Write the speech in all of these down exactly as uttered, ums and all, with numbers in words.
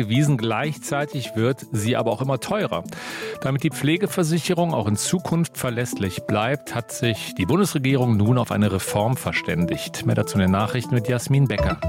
bewiesen. Gleichzeitig wird sie aber auch immer teurer. Damit die Pflegeversicherung auch in Zukunft verlässlich bleibt, hat sich die Bundesregierung nun auf eine Reform verständigt. Mehr dazu in den Nachrichten mit Jasmin Becker.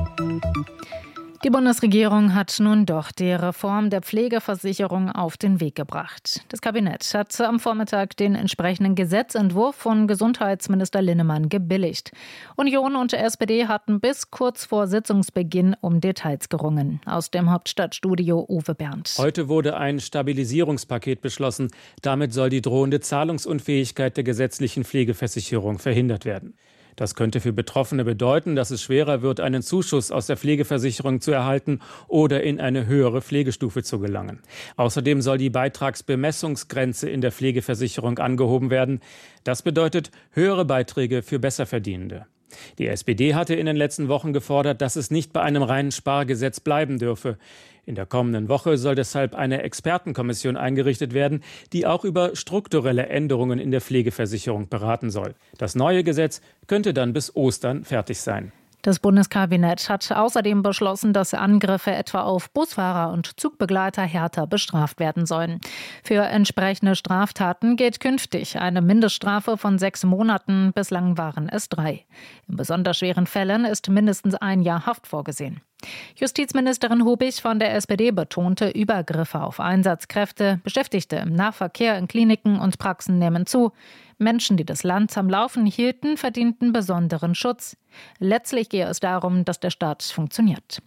Die Bundesregierung hat nun doch die Reform der Pflegeversicherung auf den Weg gebracht. Das Kabinett hat am Vormittag den entsprechenden Gesetzentwurf von Gesundheitsminister Linnemann gebilligt. Union und S P D hatten bis kurz vor Sitzungsbeginn um Details gerungen. Aus dem Hauptstadtstudio Uwe Bernd. Heute wurde ein Stabilisierungspaket beschlossen. Damit soll die drohende Zahlungsunfähigkeit der gesetzlichen Pflegeversicherung verhindert werden. Das könnte für Betroffene bedeuten, dass es schwerer wird, einen Zuschuss aus der Pflegeversicherung zu erhalten oder in eine höhere Pflegestufe zu gelangen. Außerdem soll die Beitragsbemessungsgrenze in der Pflegeversicherung angehoben werden. Das bedeutet höhere Beiträge für Besserverdienende. Die S P D hatte in den letzten Wochen gefordert, dass es nicht bei einem reinen Spargesetz bleiben dürfe. In der kommenden Woche soll deshalb eine Expertenkommission eingerichtet werden, die auch über strukturelle Änderungen in der Pflegeversicherung beraten soll. Das neue Gesetz könnte dann bis Ostern fertig sein. Das Bundeskabinett hat außerdem beschlossen, dass Angriffe etwa auf Busfahrer und Zugbegleiter härter bestraft werden sollen. Für entsprechende Straftaten gilt künftig eine Mindeststrafe von sechs Monaten, bislang waren es drei. In besonders schweren Fällen ist mindestens ein Jahr Haft vorgesehen. Justizministerin Hubich von der S P D betonte, Übergriffe auf Einsatzkräfte, Beschäftigte im Nahverkehr in Kliniken und Praxen nehmen zu. Menschen, die das Land am Laufen hielten, verdienten besonderen Schutz. Letztlich gehe es darum, dass der Staat funktioniert.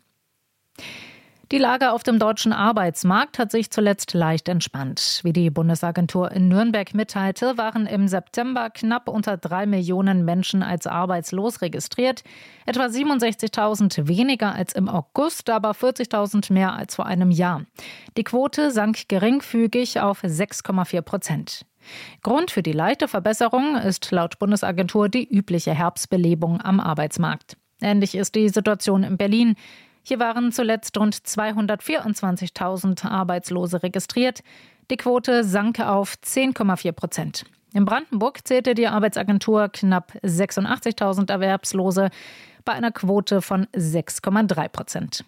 Die Lage auf dem deutschen Arbeitsmarkt hat sich zuletzt leicht entspannt. Wie die Bundesagentur in Nürnberg mitteilte, waren im September knapp unter drei Millionen Menschen als arbeitslos registriert. Etwa siebenundsechzigtausend weniger als im August, aber vierzigtausend mehr als vor einem Jahr. Die Quote sank geringfügig auf sechs Komma vier Prozent. Grund für die leichte Verbesserung ist laut Bundesagentur die übliche Herbstbelebung am Arbeitsmarkt. Ähnlich ist die Situation in Berlin. Hier waren zuletzt rund zweihundertvierundzwanzigtausend Arbeitslose registriert. Die Quote sank auf zehn Komma vier Prozent. In Brandenburg zählte die Arbeitsagentur knapp sechsundachtzigtausend Erwerbslose bei einer Quote von sechs Komma drei Prozent.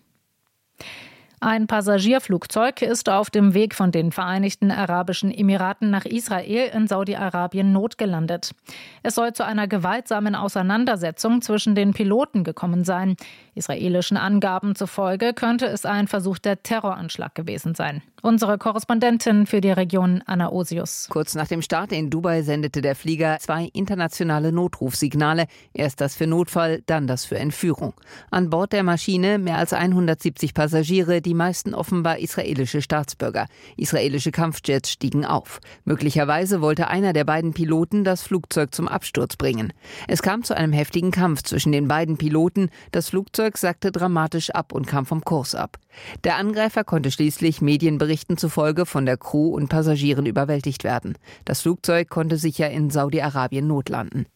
Ein Passagierflugzeug ist auf dem Weg von den Vereinigten Arabischen Emiraten nach Israel in Saudi-Arabien notgelandet. Es soll zu einer gewaltsamen Auseinandersetzung zwischen den Piloten gekommen sein. Israelischen Angaben zufolge könnte es ein versuchter Terroranschlag gewesen sein. Unsere Korrespondentin für die Region, Anna Osius. Kurz nach dem Start in Dubai sendete der Flieger zwei internationale Notrufsignale. Erst das für Notfall, dann das für Entführung. An Bord der Maschine mehr als hundertsiebzig Passagiere, die meisten offenbar israelische Staatsbürger. Israelische Kampfjets stiegen auf. Möglicherweise wollte einer der beiden Piloten das Flugzeug zum Absturz bringen. Es kam zu einem heftigen Kampf zwischen den beiden Piloten. Das Flugzeug sackte dramatisch ab und kam vom Kurs ab. Der Angreifer konnte schließlich Medienberichten zufolge von der Crew und Passagieren überwältigt werden. Das Flugzeug konnte sicher in Saudi-Arabien notlanden.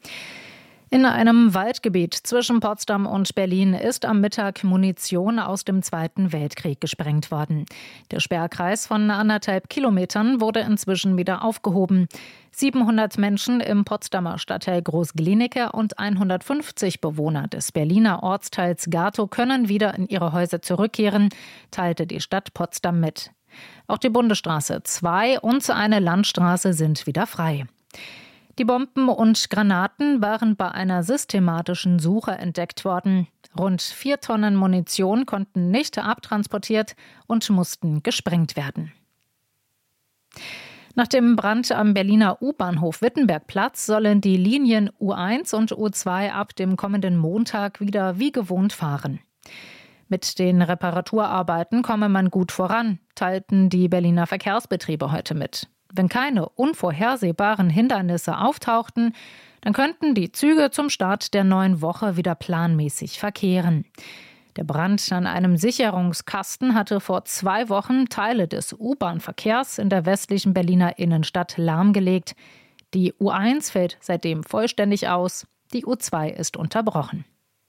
In einem Waldgebiet zwischen Potsdam und Berlin ist am Mittag Munition aus dem Zweiten Weltkrieg gesprengt worden. Der Sperrkreis von anderthalb Kilometern wurde inzwischen wieder aufgehoben. siebenhundert Menschen im Potsdamer Stadtteil Groß-Glienicke und hundertfünfzig Bewohner des Berliner Ortsteils Gatow können wieder in ihre Häuser zurückkehren, teilte die Stadt Potsdam mit. Auch die Bundesstraße zwei und eine Landstraße sind wieder frei. Die Bomben und Granaten waren bei einer systematischen Suche entdeckt worden. Rund vier Tonnen Munition konnten nicht abtransportiert und mussten gesprengt werden. Nach dem Brand am Berliner U-Bahnhof Wittenbergplatz sollen die Linien U eins und U zwei ab dem kommenden Montag wieder wie gewohnt fahren. Mit den Reparaturarbeiten komme man gut voran, teilten die Berliner Verkehrsbetriebe heute mit. Wenn keine unvorhersehbaren Hindernisse auftauchten, dann könnten die Züge zum Start der neuen Woche wieder planmäßig verkehren. Der Brand an einem Sicherungskasten hatte vor zwei Wochen Teile des U-Bahn-Verkehrs in der westlichen Berliner Innenstadt lahmgelegt. Die U eins fällt seitdem vollständig aus, die U zwei ist unterbrochen.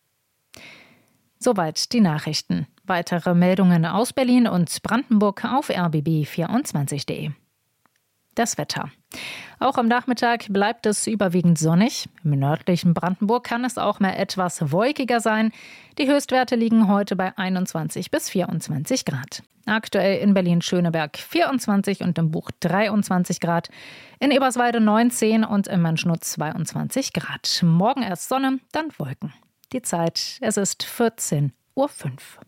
Soweit die Nachrichten. Weitere Meldungen aus Berlin und Brandenburg auf r b b vierundzwanzig punkt d e. Das Wetter. Auch am Nachmittag bleibt es überwiegend sonnig. Im nördlichen Brandenburg kann es auch mal etwas wolkiger sein. Die Höchstwerte liegen heute bei einundzwanzig bis vierundzwanzig Grad. Aktuell in Berlin-Schöneberg vierundzwanzig und im Buch dreiundzwanzig Grad. In Eberswalde neunzehn und im Mönchnow zweiundzwanzig Grad. Morgen erst Sonne, dann Wolken. Die Zeit, es ist vierzehn Uhr fünf.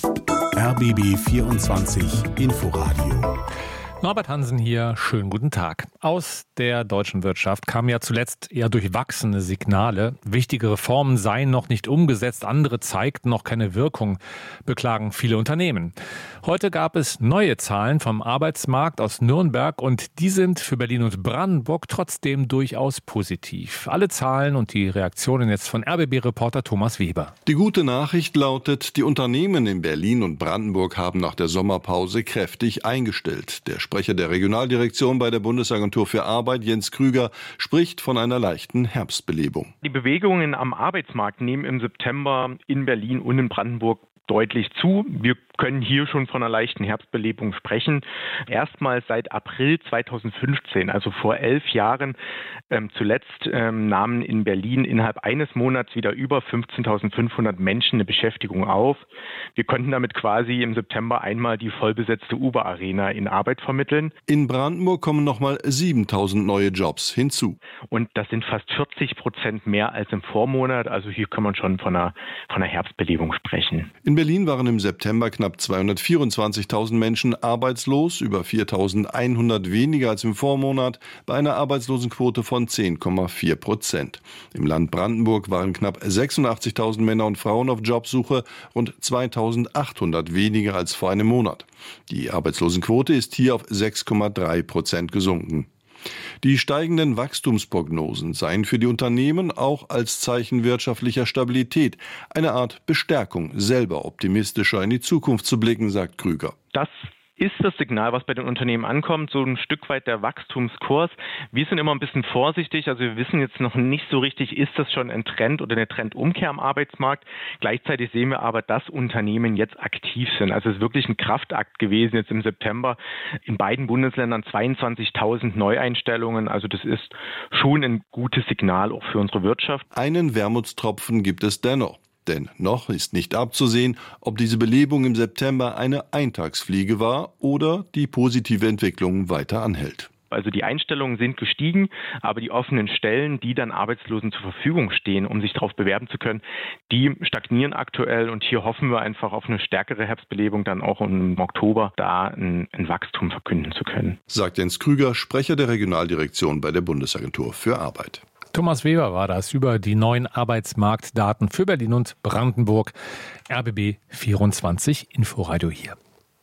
R B B vierundzwanzig Inforadio. Norbert Hansen hier, schönen guten Tag. Aus der deutschen Wirtschaft kamen ja zuletzt eher durchwachsene Signale. Wichtige Reformen seien noch nicht umgesetzt, andere zeigten noch keine Wirkung, beklagen viele Unternehmen. Heute gab es neue Zahlen vom Arbeitsmarkt aus Nürnberg und die sind für Berlin und Brandenburg trotzdem durchaus positiv. Alle Zahlen und die Reaktionen jetzt von R B B-Reporter Thomas Weber. Die gute Nachricht lautet, die Unternehmen in Berlin und Brandenburg haben nach der Sommerpause kräftig eingestellt. Der Sprecher der Regionaldirektion bei der Bundesagentur für Arbeit, Jens Krüger, spricht von einer leichten Herbstbelebung. Die Bewegungen am Arbeitsmarkt nehmen im September in Berlin und in Brandenburg deutlich zu. Wir können hier schon von einer leichten Herbstbelebung sprechen. Erstmals seit April zweitausendfünfzehn, also vor elf Jahren, ähm, zuletzt ähm, nahmen in Berlin innerhalb eines Monats wieder über fünfzehntausendfünfhundert Menschen eine Beschäftigung auf. Wir konnten damit quasi im September einmal die vollbesetzte Uber-Arena in Arbeit vermitteln. In Brandenburg kommen nochmal siebentausend neue Jobs hinzu. Und das sind fast vierzig Prozent mehr als im Vormonat. Also hier kann man schon von einer, von einer Herbstbelebung sprechen. In Berlin waren im September knapp zweihundertvierundzwanzigtausend Menschen arbeitslos, über viertausendeinhundert weniger als im Vormonat, bei einer Arbeitslosenquote von zehn Komma vier Prozent. Im Land Brandenburg waren knapp sechsundachtzigtausend Männer und Frauen auf Jobsuche, rund zweitausendachthundert weniger als vor einem Monat. Die Arbeitslosenquote ist hier auf sechs Komma drei Prozent gesunken. Die steigenden Wachstumsprognosen seien für die Unternehmen auch als Zeichen wirtschaftlicher Stabilität eine Art Bestärkung, selber optimistischer in die Zukunft zu blicken, sagt Krüger. Das ist das Signal, was bei den Unternehmen ankommt, so ein Stück weit der Wachstumskurs. Wir sind immer ein bisschen vorsichtig, also wir wissen jetzt noch nicht so richtig, ist das schon ein Trend oder eine Trendumkehr am Arbeitsmarkt. Gleichzeitig sehen wir aber, dass Unternehmen jetzt aktiv sind. Also es ist wirklich ein Kraftakt gewesen jetzt im September. In beiden Bundesländern zweiundzwanzigtausend Neueinstellungen. Also das ist schon ein gutes Signal auch für unsere Wirtschaft. Einen Wermutstropfen gibt es dennoch. Denn noch ist nicht abzusehen, ob diese Belebung im September eine Eintagsfliege war oder die positive Entwicklung weiter anhält. Also die Einstellungen sind gestiegen, aber die offenen Stellen, die dann Arbeitslosen zur Verfügung stehen, um sich darauf bewerben zu können, die stagnieren aktuell. Und hier hoffen wir einfach auf eine stärkere Herbstbelebung, dann auch im Oktober da ein, ein Wachstum verkünden zu können. Sagt Jens Krüger, Sprecher der Regionaldirektion bei der Bundesagentur für Arbeit. Thomas Weber war das über die neuen Arbeitsmarktdaten für Berlin und Brandenburg. R B B vierundzwanzig Inforadio hier.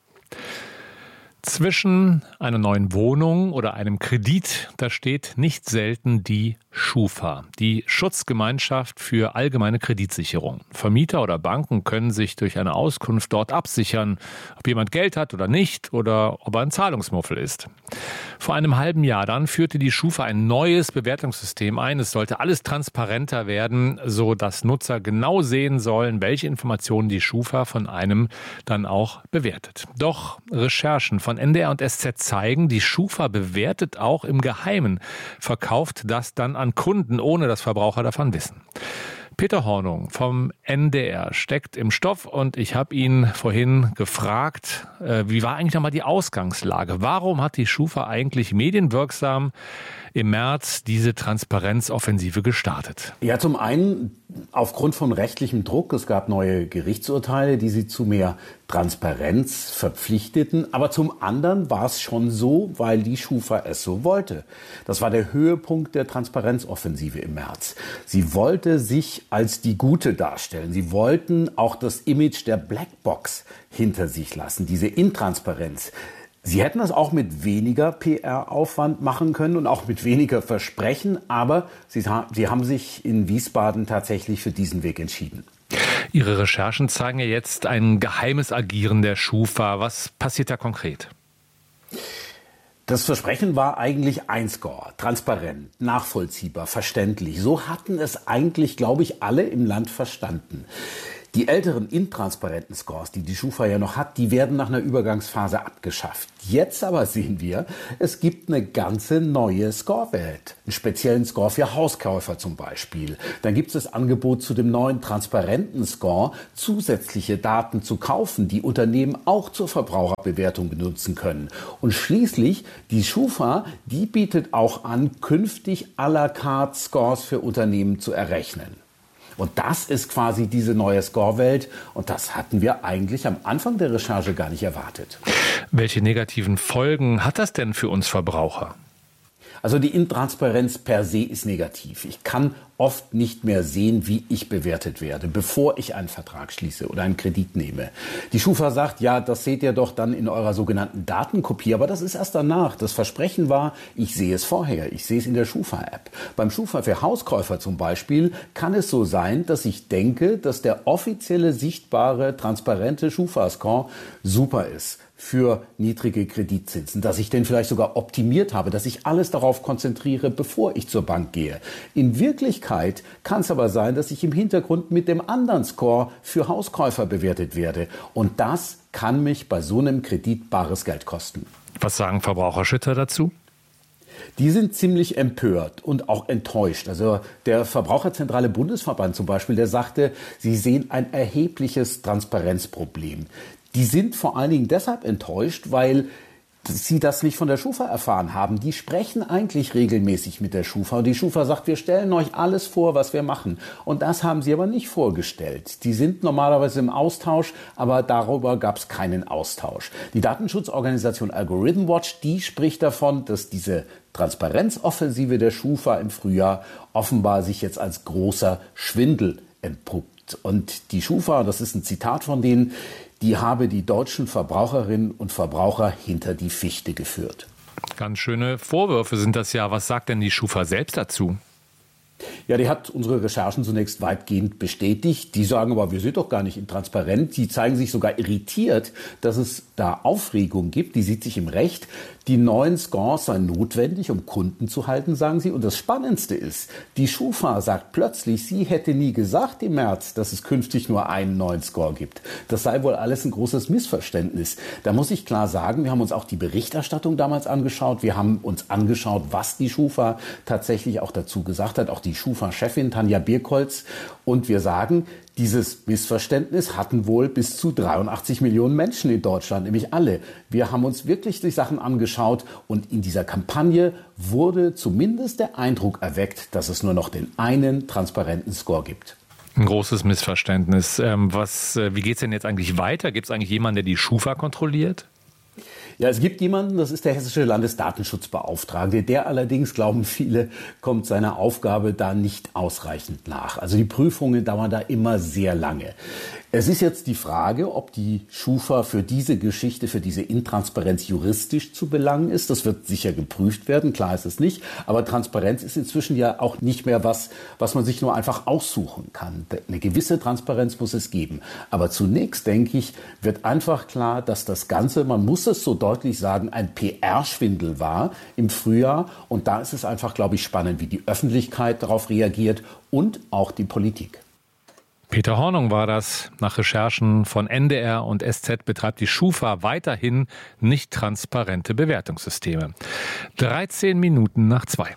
Zwischen einer neuen Wohnung oder einem Kredit, da steht nicht selten die Schufa, die Schutzgemeinschaft für allgemeine Kreditsicherung. Vermieter oder Banken können sich durch eine Auskunft dort absichern, ob jemand Geld hat oder nicht oder ob er ein Zahlungsmuffel ist. Vor einem halben Jahr dann führte die Schufa ein neues Bewertungssystem ein. Es sollte alles transparenter werden, so dass Nutzer genau sehen sollen, welche Informationen die Schufa von einem dann auch bewertet. Doch Recherchen von N D R und S Z zeigen, die Schufa bewertet auch im Geheimen, verkauft das dann an Kunden, ohne dass Verbraucher davon wissen. Peter Hornung vom N D R steckt im Stoff und ich habe ihn vorhin gefragt, äh, wie war eigentlich nochmal die Ausgangslage? Warum hat die Schufa eigentlich medienwirksam im März diese Transparenzoffensive gestartet? Ja, zum einen aufgrund von rechtlichem Druck. Es gab neue Gerichtsurteile, die sie zu mehr Transparenz verpflichteten. Aber zum anderen war es schon so, weil die Schufa es so wollte. Das war der Höhepunkt der Transparenzoffensive im März. Sie wollte sich als die Gute darstellen. Sie wollten auch das Image der Blackbox hinter sich lassen, diese Intransparenz. Sie hätten das auch mit weniger P R-Aufwand machen können und auch mit weniger Versprechen, aber sie, sie haben sich in Wiesbaden tatsächlich für diesen Weg entschieden. Ihre Recherchen zeigen ja jetzt ein geheimes Agieren der Schufa. Was passiert da konkret? Das Versprechen war eigentlich einscore, transparent, nachvollziehbar, verständlich. So hatten es eigentlich, glaube ich, alle im Land verstanden. Die älteren intransparenten Scores, die die Schufa ja noch hat, die werden nach einer Übergangsphase abgeschafft. Jetzt aber sehen wir, es gibt eine ganze neue Scorewelt. Einen speziellen Score für Hauskäufer zum Beispiel. Dann gibt es das Angebot zu dem neuen transparenten Score, zusätzliche Daten zu kaufen, die Unternehmen auch zur Verbraucherbewertung benutzen können. Und schließlich, die Schufa, die bietet auch an, künftig à la carte Scores für Unternehmen zu errechnen. Und das ist quasi diese neue Scorewelt. Und das hatten wir eigentlich am Anfang der Recherche gar nicht erwartet. Welche negativen Folgen hat das denn für uns Verbraucher? Also die Intransparenz per se ist negativ. Ich kann oft nicht mehr sehen, wie ich bewertet werde, bevor ich einen Vertrag schließe oder einen Kredit nehme. Die Schufa sagt, ja, das seht ihr doch dann in eurer sogenannten Datenkopie, aber das ist erst danach. Das Versprechen war, ich sehe es vorher, ich sehe es in der Schufa-App. Beim Schufa für Hauskäufer zum Beispiel kann es so sein, dass ich denke, dass der offizielle, sichtbare, transparente Schufa-Score super ist für niedrige Kreditzinsen, dass ich den vielleicht sogar optimiert habe, dass ich alles darauf konzentriere, bevor ich zur Bank gehe. In Wirklichkeit kann es aber sein, dass ich im Hintergrund mit dem anderen Score für Hauskäufer bewertet werde. Und das kann mich bei so einem Kredit bares Geld kosten. Was sagen Verbraucherschützer dazu? Die sind ziemlich empört und auch enttäuscht. Also der Verbraucherzentrale Bundesverband zum Beispiel, der sagte, sie sehen ein erhebliches Transparenzproblem. Die sind vor allen Dingen deshalb enttäuscht, weil sie das nicht von der Schufa erfahren haben. Die sprechen eigentlich regelmäßig mit der Schufa. Und die Schufa sagt, wir stellen euch alles vor, was wir machen. Und das haben sie aber nicht vorgestellt. Die sind normalerweise im Austausch, aber darüber gab es keinen Austausch. Die Datenschutzorganisation Algorithm Watch, die spricht davon, dass diese Transparenzoffensive der Schufa im Frühjahr offenbar sich jetzt als großer Schwindel entpuppt. Und die Schufa, das ist ein Zitat von denen, die habe die deutschen Verbraucherinnen und Verbraucher hinter die Fichte geführt. Ganz schöne Vorwürfe sind das ja. Was sagt denn die Schufa selbst dazu? Ja, die hat unsere Recherchen zunächst weitgehend bestätigt. Die sagen aber, wir sind doch gar nicht intransparent. Die zeigen sich sogar irritiert, dass es da Aufregung gibt. Die sieht sich im Recht. Die neuen Scores seien notwendig, um Kunden zu halten, sagen sie. Und das Spannendste ist, die Schufa sagt plötzlich, sie hätte nie gesagt im März, dass es künftig nur einen neuen Score gibt. Das sei wohl alles ein großes Missverständnis. Da muss ich klar sagen, wir haben uns auch die Berichterstattung damals angeschaut. Wir haben uns angeschaut, was die Schufa tatsächlich auch dazu gesagt hat. Auch die Schufa-Chefin Tanja Birkholz. Und wir sagen, dieses Missverständnis hatten wohl bis zu dreiundachtzig Millionen Menschen in Deutschland, nämlich alle. Wir haben uns wirklich die Sachen angeschaut und in dieser Kampagne wurde zumindest der Eindruck erweckt, dass es nur noch den einen transparenten Score gibt. Ein großes Missverständnis. Ähm, was, wie geht es denn jetzt eigentlich weiter? Gibt es eigentlich jemanden, der die Schufa kontrolliert? Ja, es gibt jemanden, das ist der hessische Landesdatenschutzbeauftragte. Der allerdings, glauben viele, kommt seiner Aufgabe da nicht ausreichend nach. Also die Prüfungen dauern da immer sehr lange. Es ist jetzt die Frage, ob die Schufa für diese Geschichte, für diese Intransparenz juristisch zu belangen ist. Das wird sicher geprüft werden, klar ist es nicht. Aber Transparenz ist inzwischen ja auch nicht mehr was, was man sich nur einfach aussuchen kann. Eine gewisse Transparenz muss es geben. Aber zunächst, denke ich, wird einfach klar, dass das Ganze, man muss es so deutlich sagen, ein P R-Schwindel war im Frühjahr. Und da ist es einfach, glaube ich, spannend, wie die Öffentlichkeit darauf reagiert und auch die Politik. Peter Hornung war das. Nach Recherchen von N D R und S Z betreibt die Schufa weiterhin nicht transparente Bewertungssysteme. dreizehn Minuten nach zwei.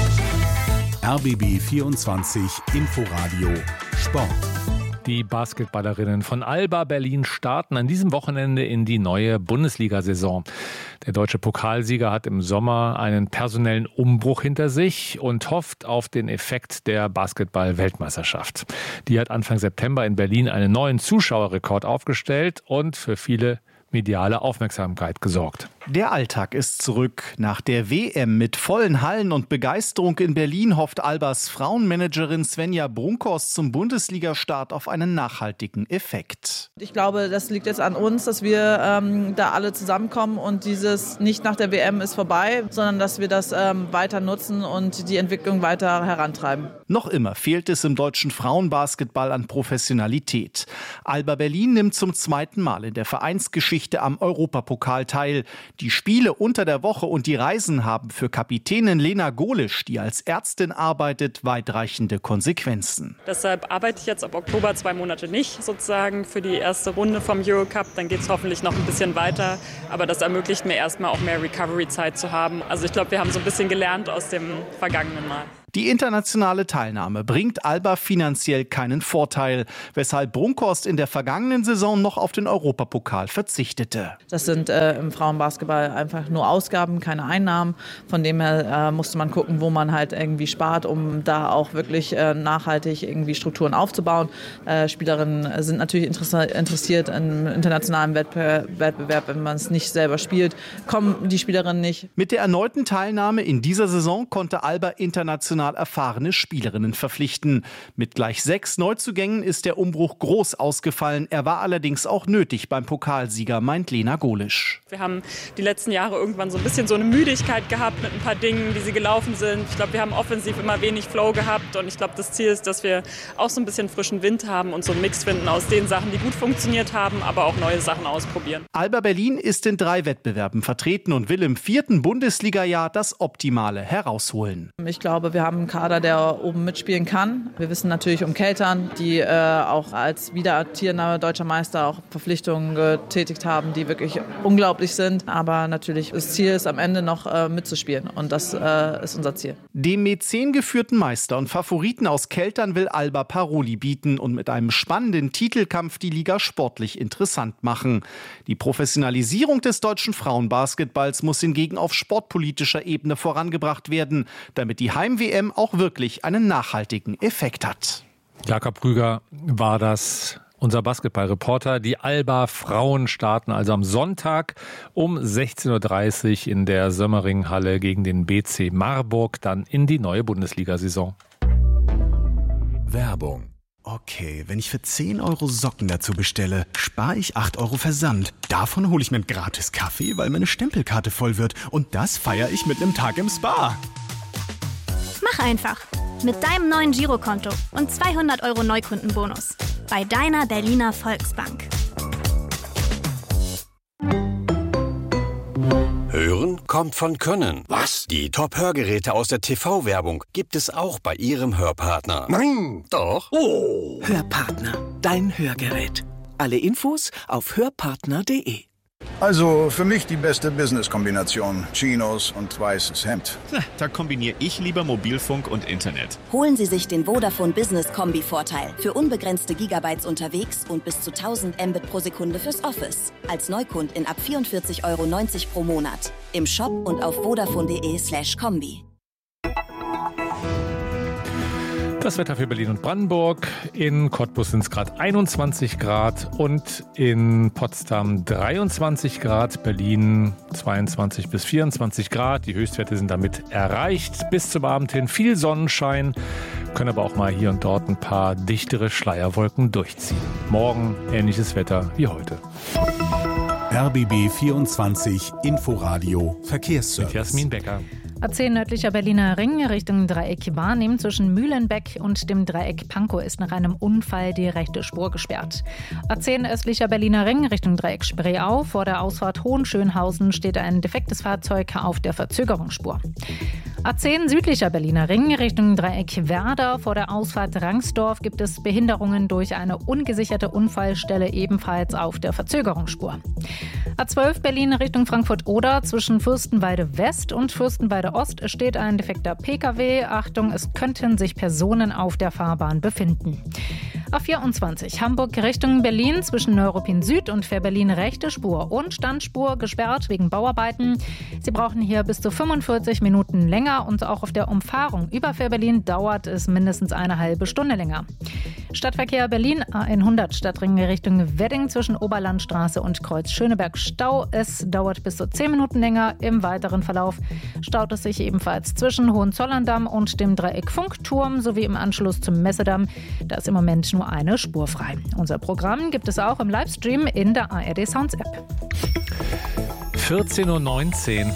R B B vierundzwanzig Inforadio Sport. Die Basketballerinnen von Alba Berlin starten an diesem Wochenende in die neue Bundesliga-Saison. Der deutsche Pokalsieger hat im Sommer einen personellen Umbruch hinter sich und hofft auf den Effekt der Basketball-Weltmeisterschaft. Die hat Anfang September in Berlin einen neuen Zuschauerrekord aufgestellt und für viele mediale Aufmerksamkeit gesorgt. Der Alltag ist zurück. Nach der W M mit vollen Hallen und Begeisterung in Berlin hofft Albas Frauenmanagerin Svenja Brunkhorst zum Bundesliga-Start auf einen nachhaltigen Effekt. Ich glaube, das liegt jetzt an uns, dass wir ähm, da alle zusammenkommen und dieses nicht nach der W M ist vorbei, sondern dass wir das ähm, weiter nutzen und die Entwicklung weiter herantreiben. Noch immer fehlt es im deutschen Frauenbasketball an Professionalität. Alba Berlin nimmt zum zweiten Mal in der Vereinsgeschichte am Europapokal teil. Die Spiele unter der Woche und die Reisen haben für Kapitänin Lena Golisch, die als Ärztin arbeitet, weitreichende Konsequenzen. Deshalb arbeite ich jetzt ab Oktober zwei Monate nicht sozusagen für die erste Runde vom Eurocup. Dann geht es hoffentlich noch ein bisschen weiter. Aber das ermöglicht mir erstmal auch mehr Recovery-Zeit zu haben. Also ich glaube, wir haben so ein bisschen gelernt aus dem vergangenen Mal. Die internationale Teilnahme bringt Alba finanziell keinen Vorteil, weshalb Brunkhorst in der vergangenen Saison noch auf den Europapokal verzichtete. Das sind äh, im Frauenbasketball einfach nur Ausgaben, keine Einnahmen. Von dem her äh, musste man gucken, wo man halt irgendwie spart, um da auch wirklich äh, nachhaltig irgendwie Strukturen aufzubauen. Äh, Spielerinnen sind natürlich interessiert im internationalen Wettbewerb. Wenn man es nicht selber spielt, kommen die Spielerinnen nicht. Mit der erneuten Teilnahme in dieser Saison konnte Alba international erfahrene Spielerinnen verpflichten. Mit gleich sechs Neuzugängen ist der Umbruch groß ausgefallen. Er war allerdings auch nötig beim Pokalsieger, meint Lena Golisch. Wir haben die letzten Jahre irgendwann so ein bisschen so eine Müdigkeit gehabt mit ein paar Dingen, wie sie gelaufen sind. Ich glaube, wir haben offensiv immer wenig Flow gehabt und ich glaube, das Ziel ist, dass wir auch so ein bisschen frischen Wind haben und so einen Mix finden aus den Sachen, die gut funktioniert haben, aber auch neue Sachen ausprobieren. Alba Berlin ist in drei Wettbewerben vertreten und will im vierten Bundesliga-Jahr das Optimale herausholen. Ich glaube, wir haben einen Kader, der oben mitspielen kann. Wir wissen natürlich um Keltern, die äh, auch als wiederamtierender deutscher Meister auch Verpflichtungen getätigt haben, die wirklich unglaublich sind. Aber natürlich das Ziel ist am Ende noch äh, mitzuspielen und das äh, ist unser Ziel. Dem Mäzen geführten Meister und Favoriten aus Keltern will Alba Paroli bieten und mit einem spannenden Titelkampf die Liga sportlich interessant machen. Die Professionalisierung des deutschen Frauenbasketballs muss hingegen auf sportpolitischer Ebene vorangebracht werden, damit die Heim-W M auch wirklich einen nachhaltigen Effekt hat. Jakob Prüger war das, unser Basketballreporter. Die Alba-Frauen starten also am Sonntag um sechzehn Uhr dreißig in der Sömmering-Halle gegen den B C Marburg, dann in die neue Bundesliga-Saison. Werbung. Okay, wenn ich für zehn Euro Socken dazu bestelle, spare ich acht Euro Versand. Davon hole ich mir einen gratis Kaffee, weil meine Stempelkarte voll wird. Und das feiere ich mit einem Tag im Spa. Mach einfach. Mit deinem neuen Girokonto und zweihundert Euro Neukundenbonus. Bei deiner Berliner Volksbank. Hören kommt von Können. Was? Die Top-Hörgeräte aus der T V-Werbung gibt es auch bei Ihrem Hörpartner. Nein! Doch? Oh! Hörpartner. Dein Hörgerät. Alle Infos auf hörpartner punkt de. Also für mich die beste Business-Kombination. Chinos und weißes Hemd. Da kombiniere ich lieber Mobilfunk und Internet. Holen Sie sich den Vodafone Business Kombi-Vorteil. Für unbegrenzte Gigabytes unterwegs und bis zu tausend Mbit pro Sekunde fürs Office. Als Neukundin ab vierundvierzig Euro neunzig pro Monat. Im Shop und auf vodafone punkt de slash kombi. Das Wetter für Berlin und Brandenburg. In Cottbus sind es gerade einundzwanzig Grad und in Potsdam dreiundzwanzig Grad. Berlin zweiundzwanzig bis vierundzwanzig Grad. Die Höchstwerte sind damit erreicht. Bis zum Abend hin viel Sonnenschein. Können aber auch mal hier und dort ein paar dichtere Schleierwolken durchziehen. Morgen ähnliches Wetter wie heute. R B B vierundzwanzig Inforadio Verkehrsservice. Mit Jasmin Becker. A zehn nördlicher Berliner Ring Richtung Dreieck wahrnehmen. Zwischen Mühlenbeck und dem Dreieck Pankow ist nach einem Unfall die rechte Spur gesperrt. A zehn östlicher Berliner Ring Richtung Dreieck Spreeau. Vor der Ausfahrt Hohenschönhausen steht ein defektes Fahrzeug auf der Verzögerungsspur. A zehn südlicher Berliner Ring Richtung Dreieck Werder. Vor der Ausfahrt Rangsdorf gibt es Behinderungen durch eine ungesicherte Unfallstelle, ebenfalls auf der Verzögerungsspur. A zwölf Berlin Richtung Frankfurt-Oder. Zwischen Fürstenwalde West und Fürstenwalde Ost steht ein defekter P K W. Achtung, es könnten sich Personen auf der Fahrbahn befinden. A vierundzwanzig Hamburg Richtung Berlin zwischen Neuruppin Süd und Fährberlin rechte Spur und Standspur gesperrt wegen Bauarbeiten. Sie brauchen hier bis zu fünfundvierzig Minuten länger und auch auf der Umfahrung über Fährberlin dauert es mindestens eine halbe Stunde länger. Stadtverkehr Berlin A hundert Stadtring Richtung Wedding zwischen Oberlandstraße und Kreuz Schöneberg Stau. Es dauert bis zu zehn Minuten länger. Im weiteren Verlauf staut es sich ebenfalls zwischen Hohenzollern-Damm und dem Dreieck Funkturm sowie im Anschluss zum Messedamm. Da ist im Moment nur eine Spur frei. Unser Programm gibt es auch im Livestream in der A R D Sounds App. vierzehn Uhr neunzehn.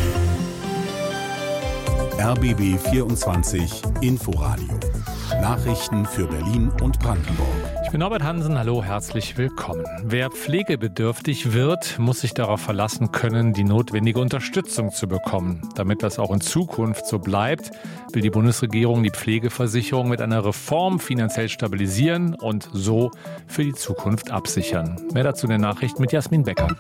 R B B vierundzwanzig Inforadio. Nachrichten für Berlin und Brandenburg. Ich bin Norbert Hansen, hallo, herzlich willkommen. Wer pflegebedürftig wird, muss sich darauf verlassen können, die notwendige Unterstützung zu bekommen. Damit das auch in Zukunft so bleibt, will die Bundesregierung die Pflegeversicherung mit einer Reform finanziell stabilisieren und so für die Zukunft absichern. Mehr dazu in den Nachrichten mit Jasmin Becker.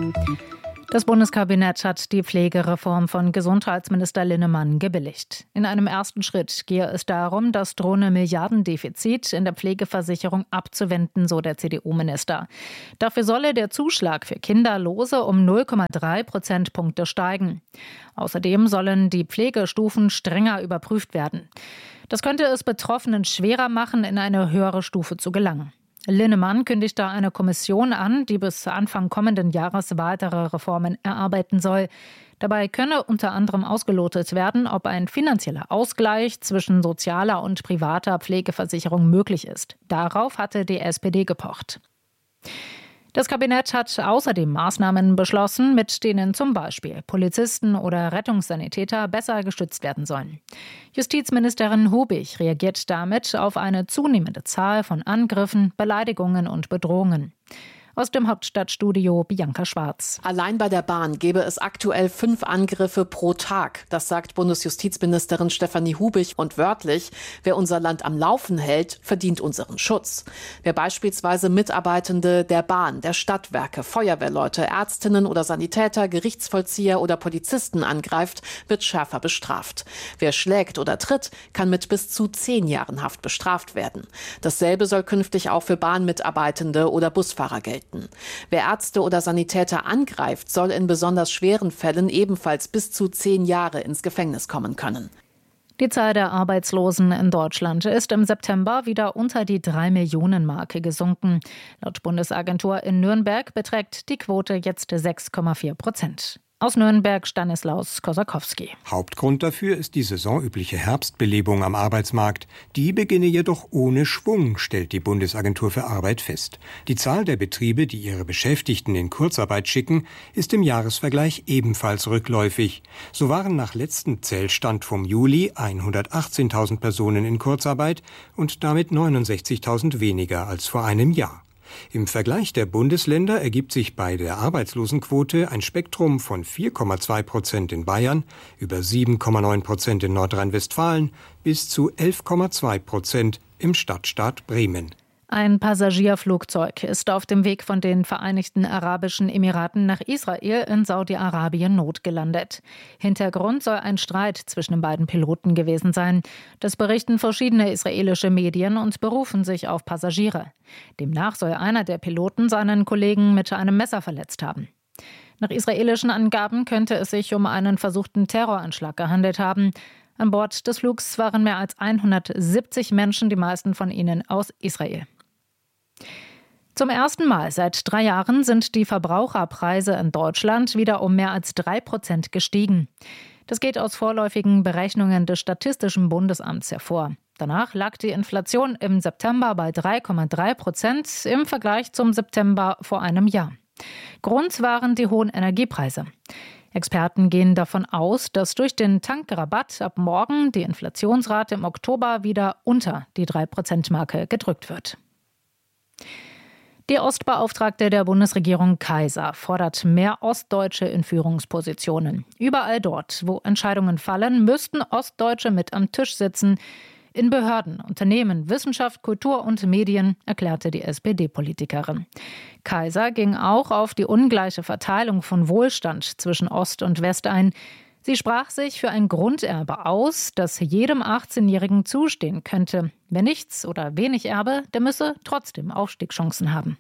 Das Bundeskabinett hat die Pflegereform von Gesundheitsminister Linnemann gebilligt. In einem ersten Schritt gehe es darum, das drohende Milliardendefizit in der Pflegeversicherung abzuwenden, so der C D U-Minister. Dafür solle der Zuschlag für Kinderlose um null Komma drei Prozentpunkte steigen. Außerdem sollen die Pflegestufen strenger überprüft werden. Das könnte es Betroffenen schwerer machen, in eine höhere Stufe zu gelangen. Linnemann kündigt da eine Kommission an, die bis Anfang kommenden Jahres weitere Reformen erarbeiten soll. Dabei könne unter anderem ausgelotet werden, ob ein finanzieller Ausgleich zwischen sozialer und privater Pflegeversicherung möglich ist. Darauf hatte die S P D gepocht. Das Kabinett hat außerdem Maßnahmen beschlossen, mit denen zum Beispiel Polizisten oder Rettungssanitäter besser geschützt werden sollen. Justizministerin Hubig reagiert damit auf eine zunehmende Zahl von Angriffen, Beleidigungen und Bedrohungen. Aus dem Hauptstadtstudio Bianca Schwarz. Allein bei der Bahn gäbe es aktuell fünf Angriffe pro Tag. Das sagt Bundesjustizministerin Stefanie Hubig. Und wörtlich, wer unser Land am Laufen hält, verdient unseren Schutz. Wer beispielsweise Mitarbeitende der Bahn, der Stadtwerke, Feuerwehrleute, Ärztinnen oder Sanitäter, Gerichtsvollzieher oder Polizisten angreift, wird schärfer bestraft. Wer schlägt oder tritt, kann mit bis zu zehn Jahren Haft bestraft werden. Dasselbe soll künftig auch für Bahnmitarbeitende oder Busfahrer gelten. Wer Ärzte oder Sanitäter angreift, soll in besonders schweren Fällen ebenfalls bis zu zehn Jahre ins Gefängnis kommen können. Die Zahl der Arbeitslosen in Deutschland ist im September wieder unter die drei Millionen Marke gesunken. Laut Bundesagentur in Nürnberg beträgt die Quote jetzt sechs Komma vier Prozent. Aus Nürnberg Stanislaus Kosakowski. Hauptgrund dafür ist die saisonübliche Herbstbelebung am Arbeitsmarkt. Die beginne jedoch ohne Schwung, stellt die Bundesagentur für Arbeit fest. Die Zahl der Betriebe, die ihre Beschäftigten in Kurzarbeit schicken, ist im Jahresvergleich ebenfalls rückläufig. So waren nach letztem Zählstand vom Juli hundertachtzehntausend Personen in Kurzarbeit und damit neunundsechzigtausend weniger als vor einem Jahr. Im Vergleich der Bundesländer ergibt sich bei der Arbeitslosenquote ein Spektrum von vier Komma zwei Prozent in Bayern, über sieben Komma neun Prozent in Nordrhein-Westfalen bis zu elf Komma zwei Prozent im Stadtstaat Bremen. Ein Passagierflugzeug ist auf dem Weg von den Vereinigten Arabischen Emiraten nach Israel in Saudi-Arabien notgelandet. Hintergrund soll ein Streit zwischen den beiden Piloten gewesen sein. Das berichten verschiedene israelische Medien und berufen sich auf Passagiere. Demnach soll einer der Piloten seinen Kollegen mit einem Messer verletzt haben. Nach israelischen Angaben könnte es sich um einen versuchten Terroranschlag gehandelt haben. An Bord des Flugs waren mehr als hundertsiebzig Menschen, die meisten von ihnen aus Israel. Zum ersten Mal seit drei Jahren sind die Verbraucherpreise in Deutschland wieder um mehr als drei Prozent gestiegen. Das geht aus vorläufigen Berechnungen des Statistischen Bundesamts hervor. Danach lag die Inflation im September bei drei Komma drei Prozent im Vergleich zum September vor einem Jahr. Grund waren die hohen Energiepreise. Experten gehen davon aus, dass durch den Tankrabatt ab morgen die Inflationsrate im Oktober wieder unter die drei Prozent Marke gedrückt wird. Die Ostbeauftragte der Bundesregierung Kaiser fordert mehr Ostdeutsche in Führungspositionen. Überall dort, wo Entscheidungen fallen, müssten Ostdeutsche mit am Tisch sitzen. In Behörden, Unternehmen, Wissenschaft, Kultur und Medien, erklärte die S P D-Politikerin. Kaiser ging auch auf die ungleiche Verteilung von Wohlstand zwischen Ost und West ein. Sie sprach sich für ein Grunderbe aus, das jedem achtzehnjährigen zustehen könnte. Wer nichts oder wenig erbe, der müsse trotzdem Aufstiegschancen haben.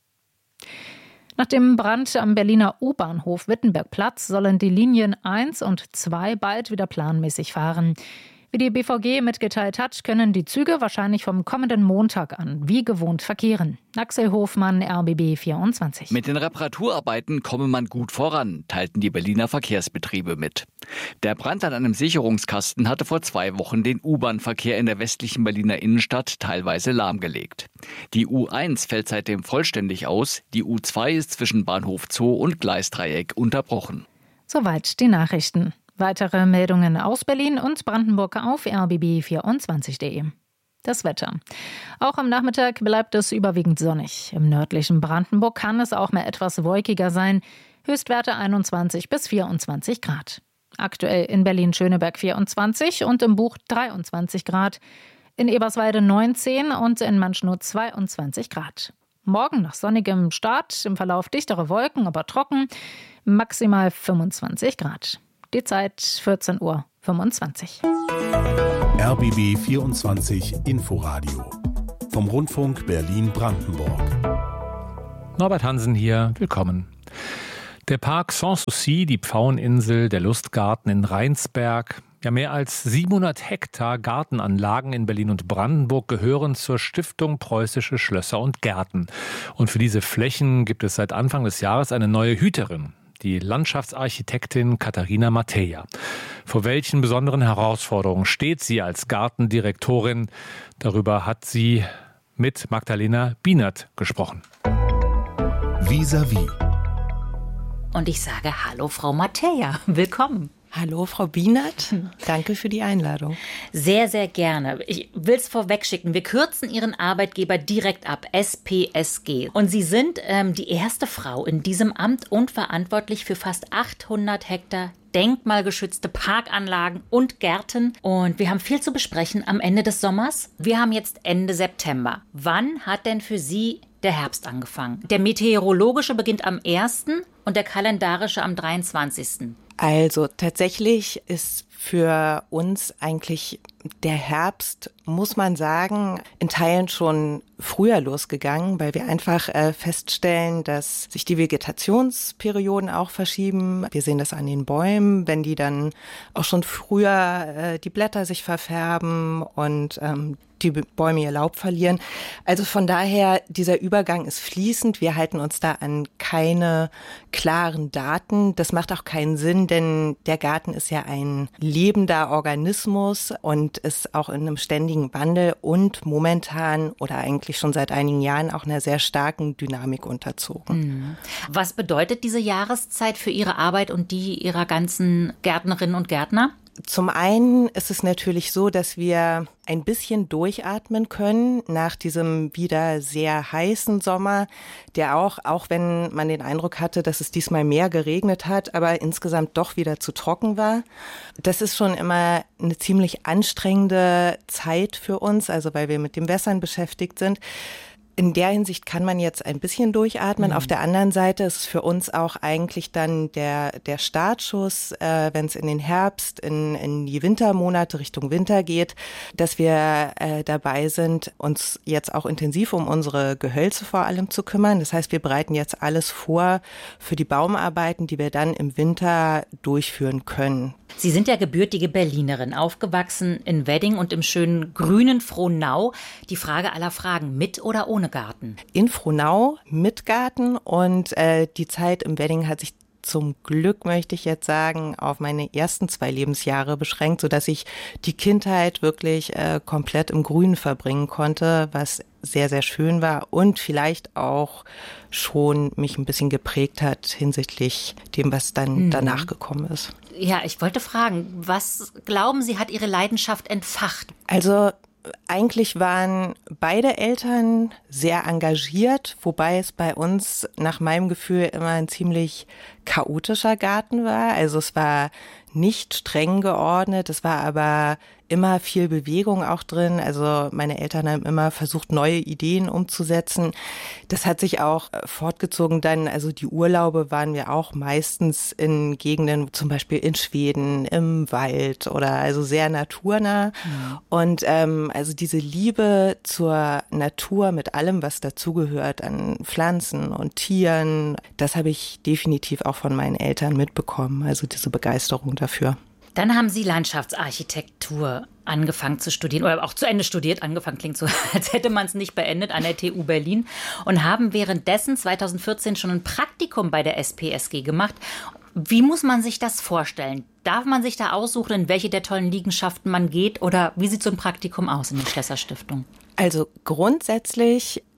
Nach dem Brand am Berliner U-Bahnhof Wittenbergplatz sollen die Linien eins und zwei bald wieder planmäßig fahren. Wie die B V G mitgeteilt hat, können die Züge wahrscheinlich vom kommenden Montag an wie gewohnt verkehren. Axel Hofmann, R B B vierundzwanzig. Mit den Reparaturarbeiten komme man gut voran, teilten die Berliner Verkehrsbetriebe mit. Der Brand an einem Sicherungskasten hatte vor zwei Wochen den U-Bahn-Verkehr in der westlichen Berliner Innenstadt teilweise lahmgelegt. Die U eins fällt seitdem vollständig aus, die U zwei ist zwischen Bahnhof Zoo und Gleisdreieck unterbrochen. Soweit die Nachrichten. Weitere Meldungen aus Berlin und Brandenburg auf r b b vierundzwanzig punkt de. Das Wetter. Auch am Nachmittag bleibt es überwiegend sonnig. Im nördlichen Brandenburg kann es auch mal etwas wolkiger sein. Höchstwerte einundzwanzig bis vierundzwanzig Grad. Aktuell in Berlin-Schöneberg vierundzwanzig und im Buch dreiundzwanzig Grad. In Eberswalde neunzehn und in Manschnow zweiundzwanzig Grad. Morgen nach sonnigem Start, im Verlauf dichtere Wolken, aber trocken, maximal fünfundzwanzig Grad. Die Zeit vierzehn Uhr fünfundzwanzig. R B B vierundzwanzig Inforadio vom Rundfunk Berlin-Brandenburg. Norbert Hansen hier, willkommen. Der Park Sanssouci, die Pfaueninsel, der Lustgarten in Rheinsberg, ja mehr als siebenhundert Hektar Gartenanlagen in Berlin und Brandenburg gehören zur Stiftung Preußische Schlösser und Gärten. Und für diese Flächen gibt es seit Anfang des Jahres eine neue Hüterin, die Landschaftsarchitektin Katharina Mateja. Vor welchen besonderen Herausforderungen steht sie als Gartendirektorin? Darüber hat sie mit Magdalena Bienert gesprochen. Vis-à-vis. Und ich sage Hallo, Frau Mateja. Willkommen. Hallo, Frau Bienert. Danke für die Einladung. Sehr, sehr gerne. Ich will es vorweg schicken. Wir kürzen Ihren Arbeitgeber direkt ab, S P S G. Und Sie sind ähm, die erste Frau in diesem Amt und verantwortlich für fast achthundert Hektar denkmalgeschützte Parkanlagen und Gärten. Und wir haben viel zu besprechen am Ende des Sommers. Wir haben jetzt Ende September. Wann hat denn für Sie der Herbst angefangen? Der meteorologische beginnt am ersten und der kalendarische am dreiundzwanzigsten Also tatsächlich ist für uns eigentlich der Herbst, muss man sagen, in Teilen schon früher losgegangen, weil wir einfach äh, feststellen, dass sich die Vegetationsperioden auch verschieben. Wir sehen das an den Bäumen, wenn die dann auch schon früher äh, die Blätter sich verfärben und ähm, die Bäume ihr Laub verlieren. Also von daher, dieser Übergang ist fließend. Wir halten uns da an keine klaren Daten. Das macht auch keinen Sinn, denn der Garten ist ja ein lebender Organismus und ist auch in einem ständigen Wandel und momentan oder eigentlich schon seit einigen Jahren auch einer sehr starken Dynamik unterzogen. Was bedeutet diese Jahreszeit für Ihre Arbeit und die Ihrer ganzen Gärtnerinnen und Gärtner? Zum einen ist es natürlich so, dass wir ein bisschen durchatmen können nach diesem wieder sehr heißen Sommer, der auch, auch wenn man den Eindruck hatte, dass es diesmal mehr geregnet hat, aber insgesamt doch wieder zu trocken war. Das ist schon immer eine ziemlich anstrengende Zeit für uns, also weil wir mit dem Wässern beschäftigt sind. In der Hinsicht kann man jetzt ein bisschen durchatmen. Mhm. Auf der anderen Seite ist es für uns auch eigentlich dann der, der Startschuss, äh, wenn es in den Herbst, in, in die Wintermonate Richtung Winter geht, dass wir äh, dabei sind, uns jetzt auch intensiv um unsere Gehölze vor allem zu kümmern. Das heißt, wir bereiten jetzt alles vor für die Baumarbeiten, die wir dann im Winter durchführen können. Sie sind ja gebürtige Berlinerin, aufgewachsen in Wedding und im schönen grünen Frohnau. Die Frage aller Fragen, mit oder ohne Garten? In Frohnau mit Garten und äh, die Zeit im Wedding hat sich zum Glück, möchte ich jetzt sagen, auf meine ersten zwei Lebensjahre beschränkt, sodass ich die Kindheit wirklich äh, komplett im Grünen verbringen konnte, was sehr, sehr schön war und vielleicht auch schon mich ein bisschen geprägt hat hinsichtlich dem, was dann mhm. danach gekommen ist. Ja, ich wollte fragen, was glauben Sie, hat Ihre Leidenschaft entfacht? Also eigentlich waren beide Eltern sehr engagiert, wobei es bei uns nach meinem Gefühl immer ein ziemlich chaotischer Garten war. Also es war nicht streng geordnet, es war aber immer viel Bewegung auch drin. Also meine Eltern haben immer versucht, neue Ideen umzusetzen. Das hat sich auch fortgezogen dann, also die Urlaube waren wir auch meistens in Gegenden, zum Beispiel in Schweden, im Wald oder also sehr naturnah. Mhm. Und ähm, also diese Liebe zur Natur mit allem, was dazugehört an Pflanzen und Tieren, das habe ich definitiv auch von meinen Eltern mitbekommen, also diese Begeisterung dafür. Dann haben Sie Landschaftsarchitektur angefangen zu studieren oder auch zu Ende studiert. Angefangen klingt so, als hätte man es nicht beendet an der T U Berlin und haben währenddessen zweitausendvierzehn schon ein Praktikum bei der S P S G gemacht. Wie muss man sich das vorstellen? Darf man sich da aussuchen, in welche der tollen Liegenschaften man geht oder wie sieht so ein Praktikum aus in der Schlösser Stiftung? Also grundsätzlich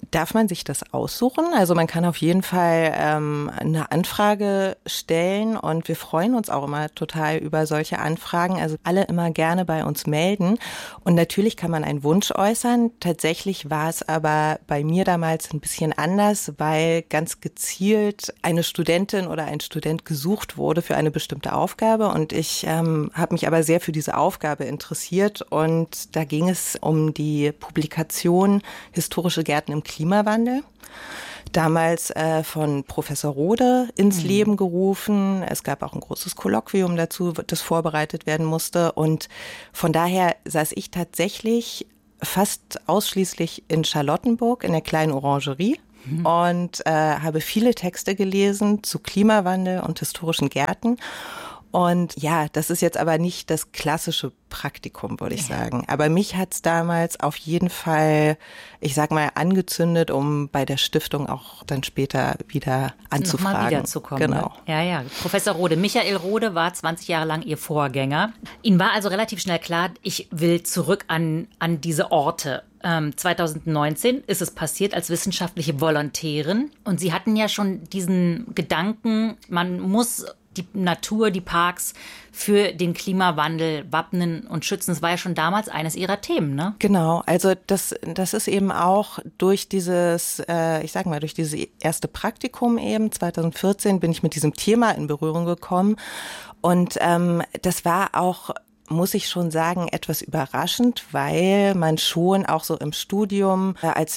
darf man sich das aussuchen. Also man kann auf jeden Fall ähm, eine Anfrage stellen und wir freuen uns auch immer total über solche Anfragen. Also alle immer gerne bei uns melden. Und natürlich kann man einen Wunsch äußern. Tatsächlich war es aber bei mir damals ein bisschen anders, weil ganz gezielt eine Studentin oder ein Student gesucht wurde für eine bestimmte Aufgabe. Und ich ähm, habe mich aber sehr für diese Aufgabe interessiert. Und da ging es um die Publikation Historische Gärten im Klimawandel. Damals äh, von Professor Rode ins mhm. Leben gerufen. Es gab auch ein großes Kolloquium dazu, das vorbereitet werden musste. Und von daher saß ich tatsächlich fast ausschließlich in Charlottenburg in der kleinen Orangerie mhm. und äh, habe viele Texte gelesen zu Klimawandel und historischen Gärten. Und ja, das ist jetzt aber nicht das klassische Praktikum, würde ich ja. sagen. Aber mich hat's damals auf jeden Fall, ich sag mal, angezündet, um bei der Stiftung auch dann später wieder anzufragen. Nochmal wiederzukommen. Genau. Ne? Ja, ja. Professor Rode, Michael Rode war zwanzig Jahre lang Ihr Vorgänger. Ihnen war also relativ schnell klar, ich will zurück an, an diese Orte. Ähm, zwanzig neunzehn ist es passiert als wissenschaftliche Volontärin. Und Sie hatten ja schon diesen Gedanken, man muss die Natur, die Parks für den Klimawandel wappnen und schützen. Das war ja schon damals eines Ihrer Themen, ne? Genau, also das, das ist eben auch durch dieses, äh, ich sag mal, durch dieses erste Praktikum eben, zwanzig vierzehn bin ich mit diesem Thema in Berührung gekommen. Und ähm, das war auch, muss ich schon sagen, etwas überraschend, weil man schon auch so im Studium äh, als